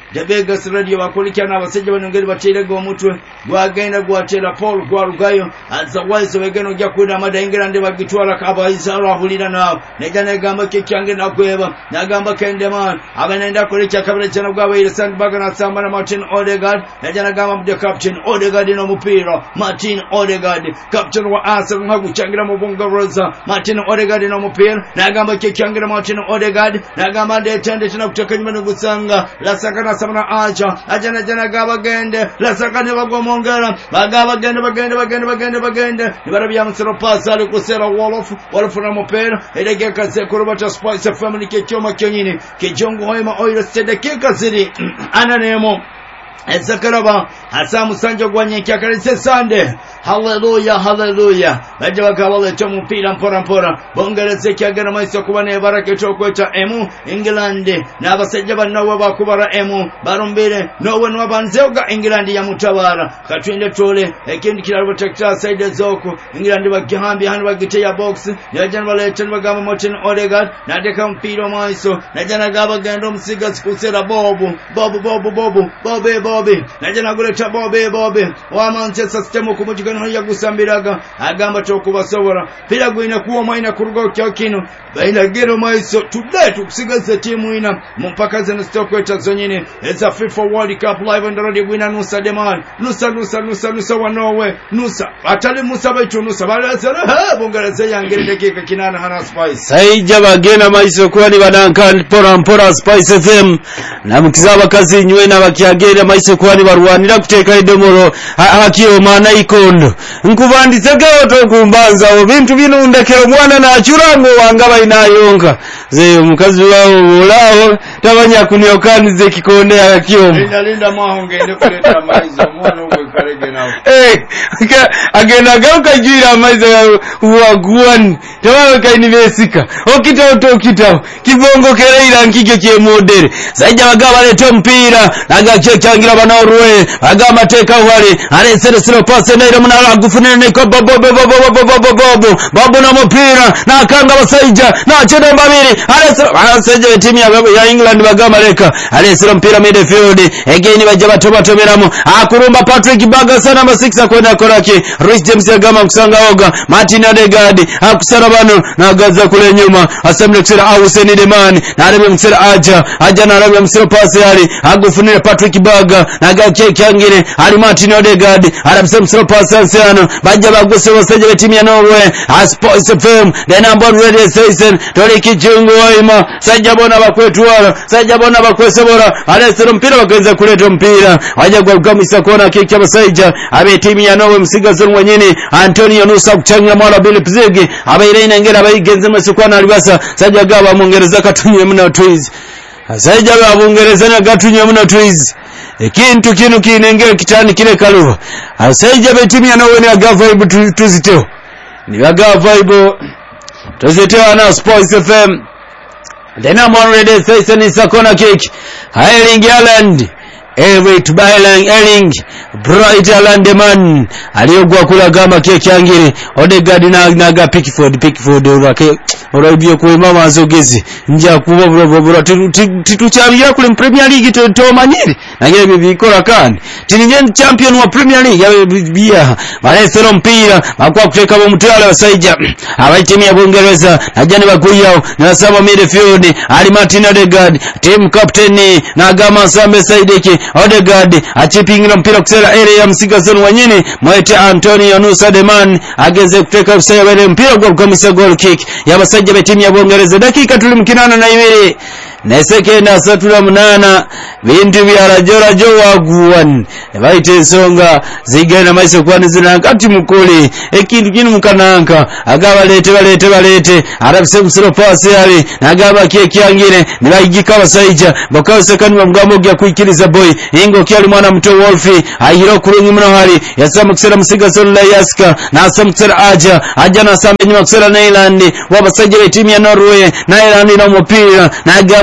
The Vegas radio bakulikana abasajja banongeri bateerega omutwe gwagenda gwatera Paul gwalugayo azawaizo wegeno ojja kuwulira amada England bagitwala kabayiza alahulira naawe nejja negamba kekyange nakweba nagamba Kendeman abanenda akola kabira kyana gwabayire Sandberg nasamba na Martin Odegaard nejja nagamba mu captain Odegaard n'omupiira Martin Odegaard captain wa Arsenal nkagucyangira mu Bungaroza Martin Odegaard n'omupiira nagamba kekyange Martin Odegaard nagamba ndetende tena kuteka nyuma n'ogusanga lasaka samana aja ajana jana gaba gende la sakane bagomongera bagaba gende bagende bagende bagende bagende nibarabya musero pasa ali kusera wolof wolof na mopera elege kaze kurubata Spice family ke cyoma cyonyine ke jongo hoima oil stede ke kaziri ananemo Ezakaraba Hasamu Sanjo Gwanye Kyakarise Sande Hallelujah Hallelujah Baje bakabale cyo mupira mpora mpora bongereze kyagana maiso kubane barake cyo kweta emu England n'abasajja bannawe bakubara emu barumbire nowe n'abanzeuga England ya mutabara katwende tole ekindi kirabo Texas side zoko England bagihambi hano bagite ya box yajana balete bagama Martin Odegaard nadeka mpira maiso najana gaba gendo musiga sikusera bobu bobu bobu bobu bobe bobe najana guleta bobe bobe wa Manchester City kumujigana ya gusambiraga agamba tokubasobora pira gwina kuwa maina kuruga kyakino baina gero maiso today tukusigaza timu ina mpaka zeno stokweta zonyine eza FIFA World Cup live on the radio gwina nusa deman nusa nusa nusa nusa wa Norway nusa atali musa bacho nusa balazara ha bongereze yangere dakika kinana hana Spice saija bagena maiso kwani badanka pora mpora Spice F M na mukizaba kazi nywe na bakiagera maiso kwani barwanira kuteka idomoro hakiyo mana ikondo nkubandisega otokumbanza obintu bino ndekero mwana na achurango wangaba inayonka ze mukazi wao ulao tabanya kuniokanize kikonde akiyo linda linda mahonge ende kuleta maizo mwana uko karege nawo eh agenda gauka jira maizo wagwan tabawe kainivesika okita otokita kibongo kereira nkike kye modere zaija bagaba leto mpira nagache changira banaorwe agama teka wale ale sere sere pase naira munala gufunene ne ko bobo bobo bobo bobo bobo bobo na mpira na kanga basaija na chede mbabiri ale sere timu ya England bagama leka ale sere mpira midfield again baje batoba toberamo akurumba Patrick Baga sana ma six akwenda koraki Rhys James agama kusanga oga Martin Odegaard akusara bano na gaza kule nyuma asemle kusera Auseni Demani na arebe msera aja aja na arebe msera pase ali agufunira Patrick Baga na gache kyangire ali Martin Odegaard arabse msera pase ansano baje baguse baseje timu ya Norway Spice F M the number radio station tori kijungu waima sajja bona bakwetwala sajja bona bakwesebora ale sero mpira bagenza kuleta mpira waje gwagamisa kona kiki abasaija abe timu ya Norway msigazo mwenyene Antonio Nusa kuchanga mwala Billy Pzigi abaire inengera bayigenze mwesukwana alibasa sajja gaba mungereza katunye muna twiz sajja gaba mungereza na gatunye muna twiz ekintu kinu kinengera kitani kile kaluva sajja be timu ya Norway ni aga vibe tuziteo ni aga vibe tuziteo na Spice F M the number one radio station is a corner kick Erling Haaland Everett Bailang Erling Bright Haaland man aliyogwa kula gama keke yangire Odegaard na naga Pickford Pickford urake urabye ku mama azogezi nja kuba bro bro tituchabira kule Premier League to to manyiri nagere bikora kandi tininye champion wa Premier League yabia balesero mpira bakwa kuteka bo mutwala basaija abaitimi ya Bungereza najani bakuyao na saba midfield ali Martin Odegaard team captain na gama Sambe Saidiki Odegaard achipingira mpira kusera area msigazo wanyine mwete Antonio Nusa Deman ageze kuteka kusera mpira kwa kumisa goal kick yabasajja betimu ya Bungereza dakika tulimkinana na ibiri nesekenda satula munana bintu byarajora jo waguwan baite songa zigana maiso kwani zina kati mukole ekintu kinu mukananka agaba lete balete balete arabse musiro pasi ali nagaba keke yangire nibayigika basaija bakase kanwa mgambo gya kuikiriza boy ingo kyali mwana mto Wolfi ayiro kurungu mno hali yasama kusera musiga sonla yaska na asama kusera aja aja na asama nyuma kusera na Ireland wabasaija timu ya Norway na Ireland na mpira na agama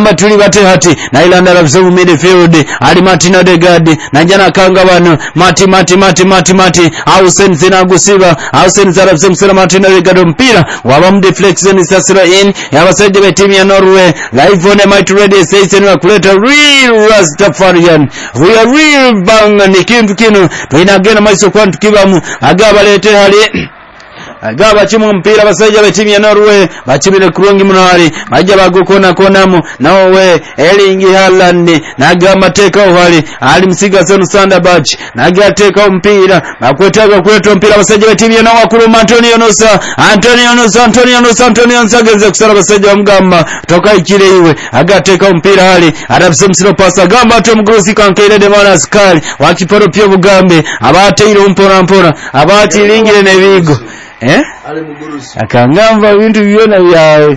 agamba tuli bate hati nailanda labisa mu midfield ali Martin Odegaard najana kanga bano mati mati mati mati mati Hussein zinagusiba Hussein zarabisa musera Martin Odegaard mpira waba mu deflection sasira in yabasajja be team ya Norway live on Might Radio says ni kuleta real Rastafarian we are real bang ni kintu kino tuinagena maiso kwantu kibamu agaba lete hali agaba chimu mpira basajja be timu ya Norway bachibire kurungi munari bajja bagukona konamu nawe Erling Haaland nagamba teka uhali ali msiga sonu Sandberg naga teka mpira bakwetaga kweto mpira basajja be timu ya Norway Antonio Nusa Antonio Nusa Antonio Nusa Antonio Nusa genze kusara basajja bamugamba toka ikire iwe agateka mpira hali arabise msiro pasa gamba to mugrusi kankere de manas kali wakiporo pyo bugambe abateire umpora mpora abatilingire nebigo eh ale mugurusi akangamba bintu byona bya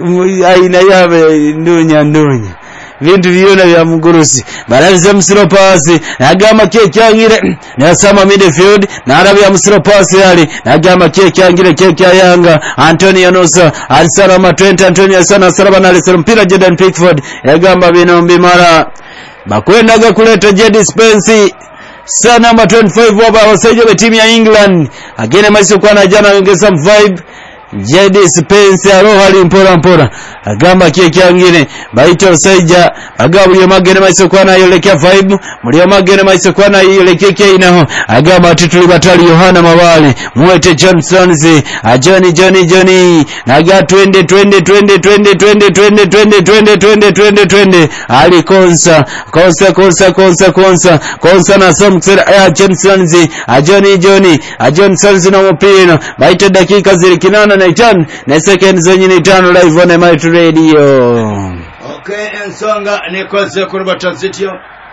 aina yabe ndunya ndunya bintu byona bya mugurusi barabize musiro pasi nagama kekyangire nasama midfield narabya musiro pasi yali nagama kekyangire kekyayanga Antonio Nusa alisara ma twenty Antonio sana saraba na alisara mpira Jordan Pickford yagamba bino mbimara bakwendaga kuleta Jedi Spence Sa number twenty-five waba wasaidia be timu ya England agene maisi kwa na jana ongeza vibe Jedi Spence arohali mpora mpora agamba kie kiangine baito saija agabu yo magene maisi kwa na yelekea vibe mulio magene maisi kwa na yelekea kia inaho agamba tituli batali Yohana Mawale Mwete Johnsonzi Johnny Johnny Johnny naga twende twende twende twende twende twende twende twende twende twende twende ali konsa konsa konsa konsa konsa konsa na somksera ya Johnsonzi Johnny Johnny Johnsonzi na mpira baito dakika zilikinana na itano na seconds zenye ni tano live on Might Radio. Okay, ensonga nikoze kuruba transitio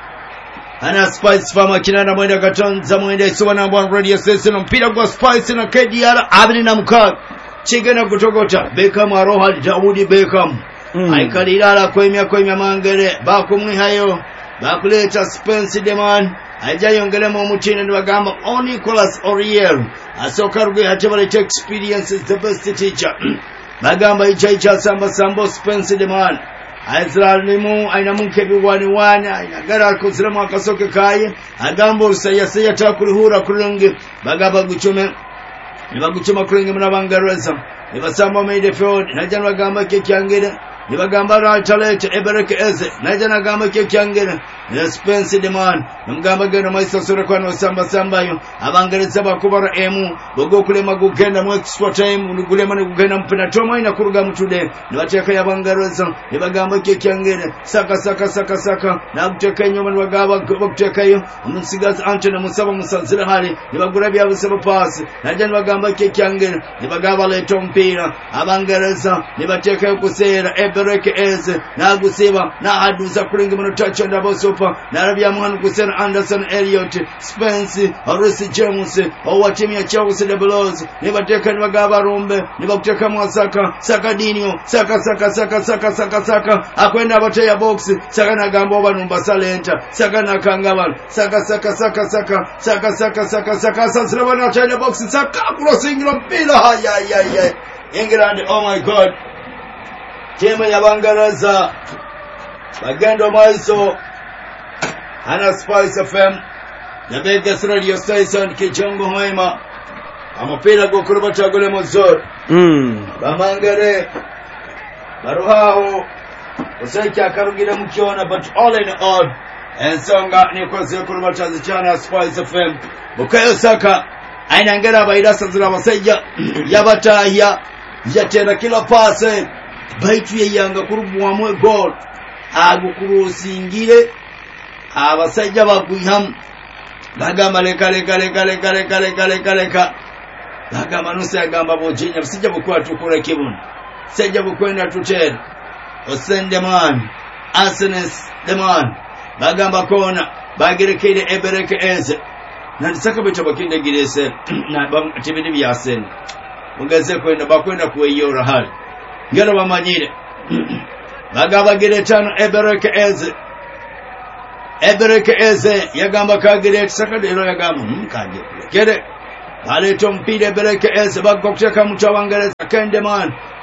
ana Spice Farmer kinana mwenda katonza mwenda isuwa number one radio station mpira kwa Spice na K D R abini na mkaga chigena kutogota Beckham aroha Daudi Beckham mm. Aikalilala kwemya kwemya mangere bakumwi hayo bakuleta Spence Deman ajayongelemo omutine ndibagamba on Nicolas Oriel asoka ruge hatebale experience is the best teacher bagamba icha icha samba sambo Spence Deman aizralimu aina munke biwani wana agara kuziramo akasoke kaye agamba usaya saya takulihura kulungi bagaba guchume nibaguchuma kulungi munabangareza nibasamba midfield najana bagamba kekyangere nibagamba ra talent Eberek Eze najana gamba kekyangere na Spence Deman mgamba gano maisa sura kwa no samba samba yo abangereza bakubara emu bogo kulema gugenda mu extra time nugulema nugenda mpina toma ina kuruga mutude nibateka yabangereza nibagamba kekyangere saka saka saka saka na guteka nyoma nibagaba guteka yo umunsigaza Anthony Musaba Musanzira hali nibagura bya busaba pass najana bagamba kekyangere nibagaba leto mpira abangereza nibateka yo kusera Eberek Eze na gusiba na aduza kulinga muno touch and aboso na Arabia Muhammad Hussein Anderson Elliot Spence Orisi James owa timu ya Chelsea the Blues nibateka nibagaba rumbe nibakuteka mwasaka Sakadinho saka saka saka saka saka saka akwenda bote ya box saka na gambo banumba salenta saka na kangaba saka saka saka saka saka saka saka saka sasa bana tena box saka crossing mpira haya haya England oh my god timu ya Bangaraza bagendo maiso ana Spice F M na Vegas radio station kichongo mwema amapira go kuruba chagole mozor mm bamangere baruhaho useki akarugira mukiona but all in all ensonga nikoze kuruba chazicana Spice F M bukayo saka aina ngera bairasa zira basajja yabatahya yatera kila pase baitu yanga kurubu amwe goal agukurusingire abasajja bagwiham bagamba leka leka leka leka leka leka leka leka bagamba nusa yagamba bojinya bisijja bukwa tukura kibunu sijja bukwenda tutera osende man Arsenes the man bagamba kona bagerekede Eberek Eze na nisaka beto bakinde girese na tibidi byasene mugaze kwenda bakwenda kuweyora hali ngero bamanyire bagamba gere tano Eberek Eze Eberek Eze yagamba kagere sakadero yagamba mkanje kere aleto mpira Eberek Eze bagokuteka mutawangereza Kendeman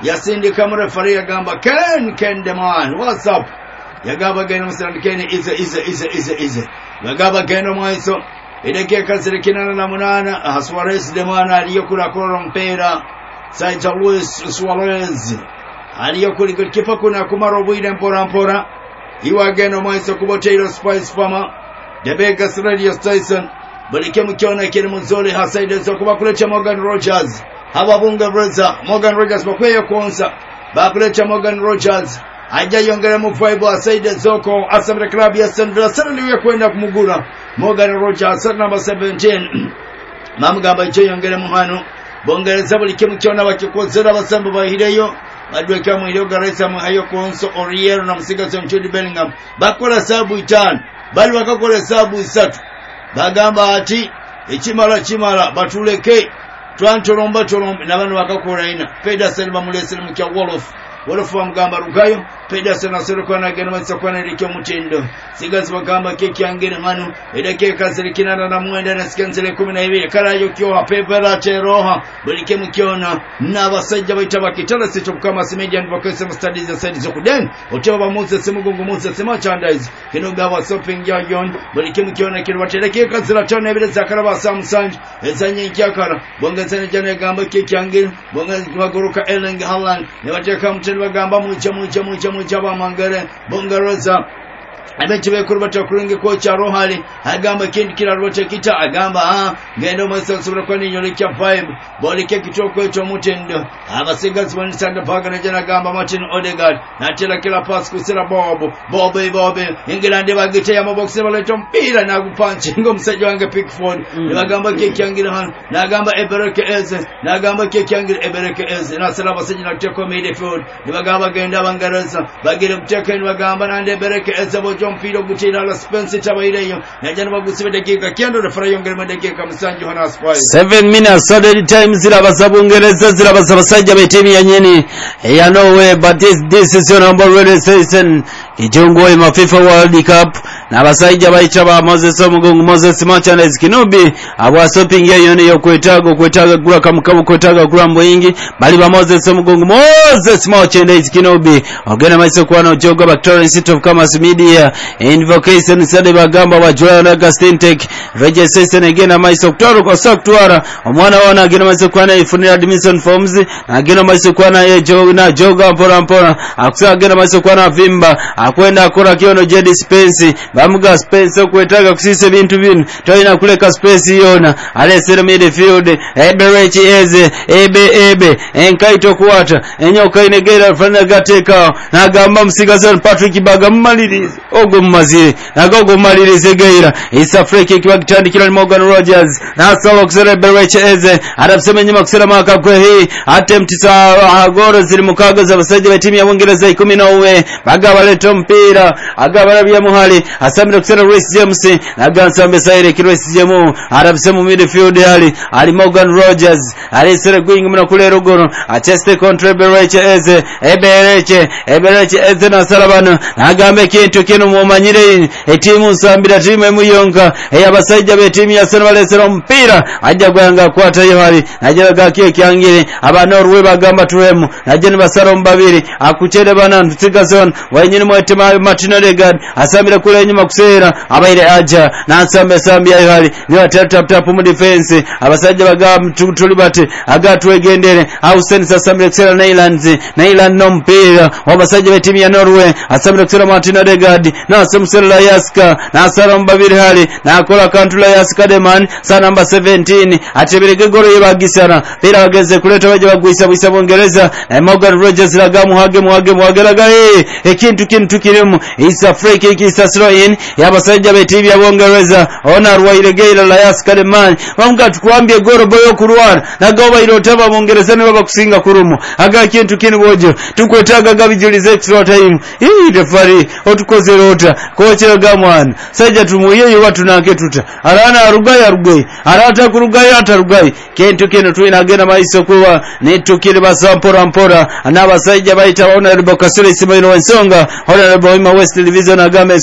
yasindika mu referee yagamba Ken Ken the man what's up yagamba genda musirandikeni ize ize ize ize ize yagamba genda mwaiso edekeka zirikinana na munana Suarez de mwana aliyokula kora mpera Saint Louis Suarez aliyokuli kipa kuna kumaro bwide mpora mpora iwa genda mwaiso kuboteiro Spice Farmer the Vegas Radio Station balike mukiona kiri muzole hasaide zo kuba kulecha Morgan Rogers hababunga brother Morgan Rogers bakweyo konsa bakulecha Morgan Rogers aja yongera mu vibe asaide zoko asamre club ya San Villa sana ya kwenda kumugura Morgan Rogers number seventeen mamugamba icho yongera mu hano bongereza bulike mukiona bakikozera basamba bahireyo badweka mu iliyo garesa mu ayo konso Oriero na musigazo Jude Bellingham bakola sabu itano bali wakakola sabu isatu bagamba ati ekimala kimala batuleke twantolomba tolomba nabantu bakakola ina Pedersen bamulesera mu kya Wolof Wolof bamugamba rugayo Pedersen aseruka na gena masakwana erike mutindo sigazi bagamba keki yangene manu edake kazirikinana na mwenda na sikenzele kumi na ibiri karayo kyo pepera teroha bulike mukiona n'abasajja baita bakitala sito kama Simedia Advocacy Studies za side zokuden oteba bamuze semugongo muze sema chandize kino gaba shopping yayon bulike mukiona kiro bateleke kazira tone ebire zakaraba Samsung ezanye kyakara bongazane jane gamba keki yangene bongazi bagoroka Erling Haaland ne bateka mutendo bagamba muche muche muche muche bamangare bongaroza abechibe kurubata kuringe kocha rohali agamba kindi kila rote kita agamba ah ngendo masa subra kwa ninyo lekya five bolike kitoko echo mutendo abasigazi bani sanda paga na jana gamba Martin Odegaard natela kila pass kusira bobo bobo bobo England bagite ya mabox baleto mpira na gupanchi ngo msaji wange Pickford mm. Bagamba keki yangira hano nagamba Ebereke Eze nagamba keki yangira Ebereke Eze na sala basaji na teko midfield bagamba genda bangareza bagire mteka ni bagamba na Ebereke Eze John Piro Gutira la Spence Tabayireyo najana bagusibe dakika kendo refera yongera dakika musanji hona Spurs seven minutes added time zirabasabungereza zirabasabasajja betimi yanyeni ya no way but this this is your number radio station ijongo ya FIFA World Cup na basajja bayicha ba Moses Omugongo Moses Merchandise Kinobi abwa shopping yone yo kwetago kwetaga gura kamukamu kwetaga gura mboyingi bali ba Moses Omugongo Moses Merchandise Kinobi ogena maiso kwa no jogo Victoria City of Commerce Media Invocation sade bagamba wa Joel Augustine Tech registration again maiso kutoro kwa saktwara omwana wana agena maiso kwa na ifunira admission forms na agena maiso kwa na ye jogo na joga mpora mpora akusa agena maiso kwa na vimba akwenda akora kiono Jedi Spence bamuga Spence kwetaga kusise bintu binu toina kuleka space yona alesere midfield Eberechi Eze ebe ebe enkaito kuata enyoka inegera fana gateka na gamba msigazon Patrick Baga mmalirize ogo mmazire nagogo mmalirize geira isa freke kiba kitandikira Morgan Rogers na sawa kusere Eberechi Eze arabseme nyuma kusera maka kwe hii attempt sa goro ziri mukaga za basaje ba timu ya Uingereza kumi na nne Baga baleto mpira agabara bya muhali asamira kusera Reece James na gansa mesaire ki Reece James arabse mu midfield ali ali Morgan Rogers ali sere gwingi muna kule rugoro ateste contre Eberechi Eze Eberechi Eberechi Eze na salabano nagambe kintu kinu mumanyire etimu nsambira timu emuyonka eyabasajja be timu ya Arsenal balesera mpira ajja gwanga kwata yohali najira gake kyangire aba Norway bagamba tuwemu najeni basaro mbabiri akuchede bana ntigazon wanyini mwetima Martin Odegaard asambira kule nyuma kusera abaire aja na asambe sambia yohali niwa tap tap tap mu defense abasajja bagamba tulibate agatwegendere Hausen asambira kusera Neylands Neyland no mpira wabasajja be timu ya Norway asambira kusera Martin Odegaard na asamsela Yaska na asara mbabiri hali na akola kantula Yaska deman sa number seventeen atebirege goro yebagisana pira bageze kuleta baje bagwisa bwisa Bongereza Morgan Rogers lagamu hage muhage muhageraga eh ekintu kintu kiremu isa free kick isa throw-in yabasajja be timu ya Bongereza ona rwairegeira la Yaska deman bamga tukwambye goro boyo kurwara nagawa irotaba Bongereza ne babakusinga kurumu aga kintu kini bojo tukwetaga gabijulize extra time hii defari otukoze rota kochero gamwana sajja tumuye watu nanke tuta arana arugaye arugaye arata kurugaye atarugaye kintu kino tuinagena maiso kuwa nitukire basampora mpora anabasajja baita ona ribokasule simaino ensonga ona riboima West Division agame ensonga kapa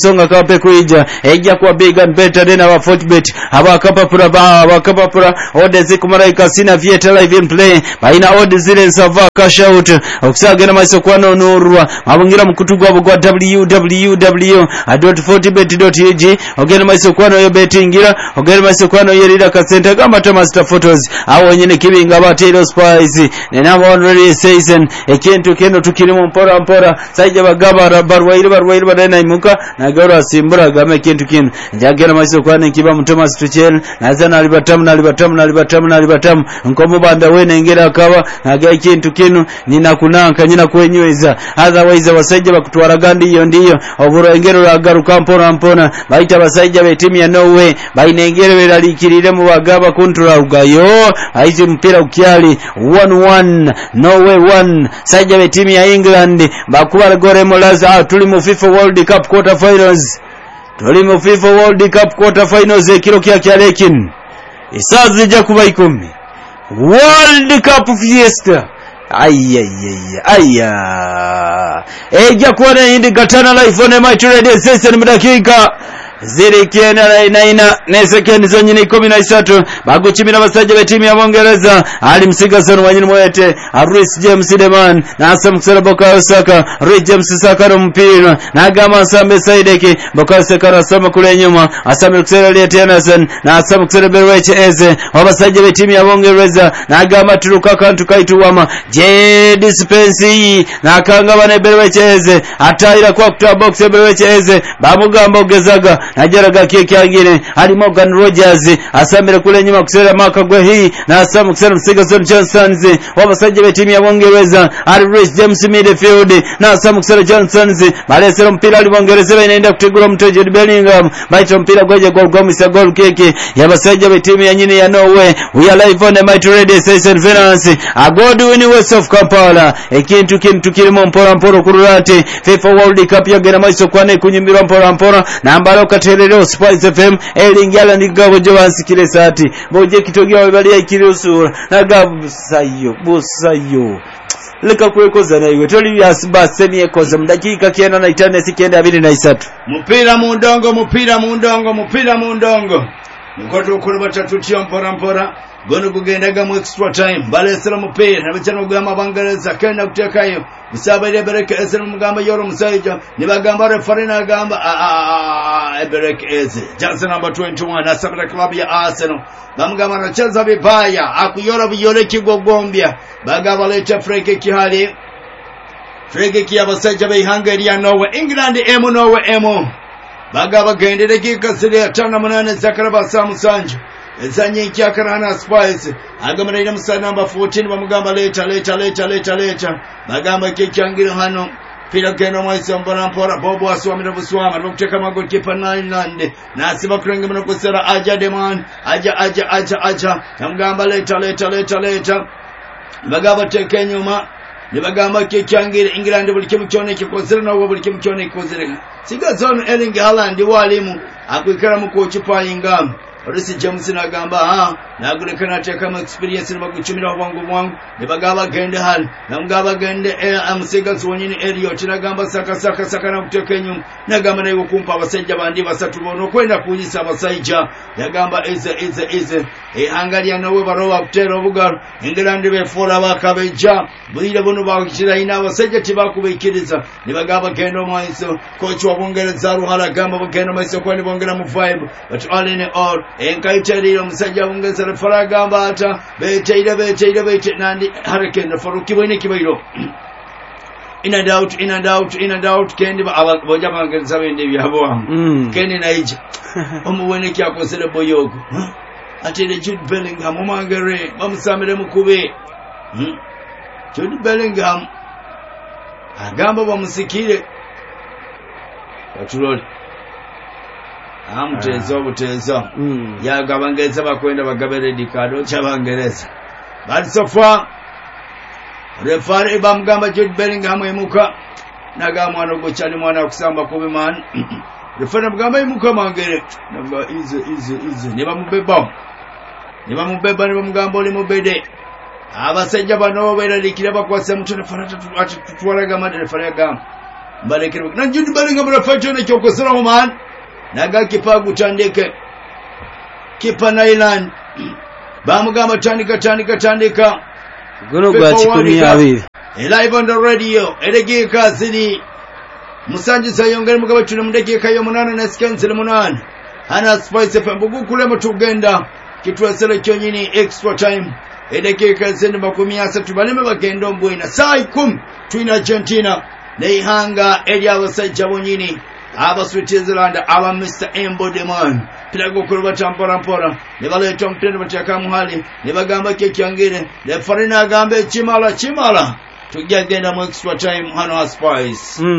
Mbappe kuija ejja kwa big and better than our Fortbet abakapapura ba abakapapura odds kumaraika sina vieta live in play baina odds zile sava cash out okusagena maiso kwano nurwa abungira mukutugwa bugwa w w w dot fortbet dot u g ogena maiso kwano yo bettingira ogena maiso kwano yerira kasenta gamba Master Photos awo nyene kibinga batero spice nenabo already season ekintu keno tukirimo mpora mpora saija bagaba barwaire barwaire badana imuka na gora simbura game kintu kino njagera maiso kwane kiba mu Thomas Tuchel nazana alibatamu na alibatamu na alibatamu na alibatamu nkomo banda wene ngera akawa naga kintu kino nina kunanka nyina kwenyweza otherwise wasaija bakutwara gandi iyo ndiyo oburo engero lagaruka mpora mpona baita basaija be timu ya Norway bainengere beralikirire mu bagaba kontra ugayo aizi mpira ukiali one one Norway one saija be timu ya England bakuba gore molaza tuli mu FIFA World Cup quarter finals tuli mu FIFA World Cup quarter finals ekiro kya kyalekin isazi ja kuba ikumi World Cup fiesta ayayaya aya eja kuona indi katana live on my radio session mudakika ziri kiena na inaina nesekendi zonyine kumi na isatu baguchimira basaje be timu ya Bongereza ali msigasano wanyini mwete Rhys James Deman na Asam Kusera Boka Osaka Rhys James Sakaro mpira na Gama Sambe Saideki Boka Sakara Sama kule nyuma Asam Kusera Lieti Anderson na Asam Kusera Berweche Eze wabasaje be timu ya Bongereza na Gama Turuka Kantu Kaituwama J Dispensi na Kangaba ne Berweche Eze ataira kwa kutoa box ya Berweche Eze bamugamba ogezaga najaraga keke agire ali Morgan Rogers asamira kule nyuma kusera makagwe hii na asamu kusera Msigason Johnsons wabasaje be timu ya Bongereza ali Rhys James midfield na asamu kusera Johnsons balesera mpira ali Bongereza inaenda kutegura mtoje Bellingham baita mpira gwaje goal goal misa goal keke yabasaje be timu ya nyine ya Norway we are live on the Mighty Radio Station Finance agodi win West of Kampala ekintu kintu kirimo mpora mporo kururate FIFA World Cup yagera maiso kwane kunyimbira mpora mpora na ambalo katerero Spice F M elingala ndigabo jobansi kile sati boje kitogya wabali ikiri usura nagabu sayo busayo leka kwekoza nayo toli byasibase niye koza mdakika kienda na itane sikenda abiri na isatu mupira mundongo mupira mundongo mupira mundongo nkoto ukuru batatu tiyo mpora mpora gono kugendaga mu extra time balesera mupira nabachana kugama Bangereza kenda kutekayo musabire bereke ese mugamba yoro musaija nibagamba referee na gamba a a bereke ese chance number twenty-one asabira club ya Arsenal bamugamba anacheza vibaya akuyora biyole kigogombya bagaba leta freke kihali freke kiyabasaija be Hungary ya Norway England emo Norway emo bagaba gendere kikasire tana munane zakaraba samusanje ezanye ikyakarana Spice agamara ina musa number fourteen bamugamba leta leta leta leta leta bagamba kekyangira hano pira keno mwaisa mbona mpora bobo aswamira buswama bakuteka magol kipa nine nasiba kurenge muno kusera aja Deman aja aja aja aja bamugamba leta leta leta leta bagamba tekenyuma nibagamba kekyangira England buli kimu kyone kikozera nawo buli kimu kyone kikozera sigazono Erling Haaland walimu akwikara mu kochipa ingamba Rhys James nagamba ha nagulekana teka mu experience nibaguchumira wangu mwangu nibagaba gende hal namgaba gende amusiga zonyine Elliot nagamba saka saka saka na kuteka nyuma nagamba nayo kumpa abasajja bandi basatu bono kwenda kunyisa abasajja yagamba ize ize ize e Hungary nawe baroba kutero bugaro England be fola bakabeja bulire bono bakira ina abasajja tibakubikiriza nibagaba gende omwaiso coach wa Bongereza ruhala gamba bagenda maiso kwani bongera mu vibe but all in all enkaiteriro musajja Bongereza refara gamba ata beteire beteire bete nandi Hurricane refara kibone kibairo in and out in and out in and out kendi boja Bongereza bende byabo mm. kendi naije omuwene kyakosere boyogo atire Jude Bellingham omangere bamusamire mukube hmm? Jude Bellingham agamba bamusikire batulole amtezo obutezo mm. yaga Bangereza bakwenda bagabere dikado cha Bangereza but so far referee bamugamba Jude Bellingham emuka naga mwana gochani mwana kusamba kubiman referee bamugamba emuka mangere namba ize ize ize niba mubeba niba mubeba niba mugamba oli mubede abasajja bano beralekira bakwasa mutone farata tutwalaga madere farega mbalekere na Jude Bellingham referee ne kyokosera man naga kipa gutandike kipa Nailan bamugamba tandika tandika tandika guno gwa kikumi abiri live on the radio edegeka zidi musanji sayongere mugaba tuli mudekeka yo munana na skenzile munana ana spice pambugu kule mutugenda kitwasele kyonyini extra time edekeka zindi makumi asatu baleme bagenda mbwina saa ikumi twina Argentina neihanga eri abasajja bonyini aba Switzerland aba Mister Embodiment pilago kuruba tampora mpora ne baleta omutendo bataka muhali ne bagamba ke kyangire ne farina agambe chimala chimala tujja genda mu extra time hano Spice. mm.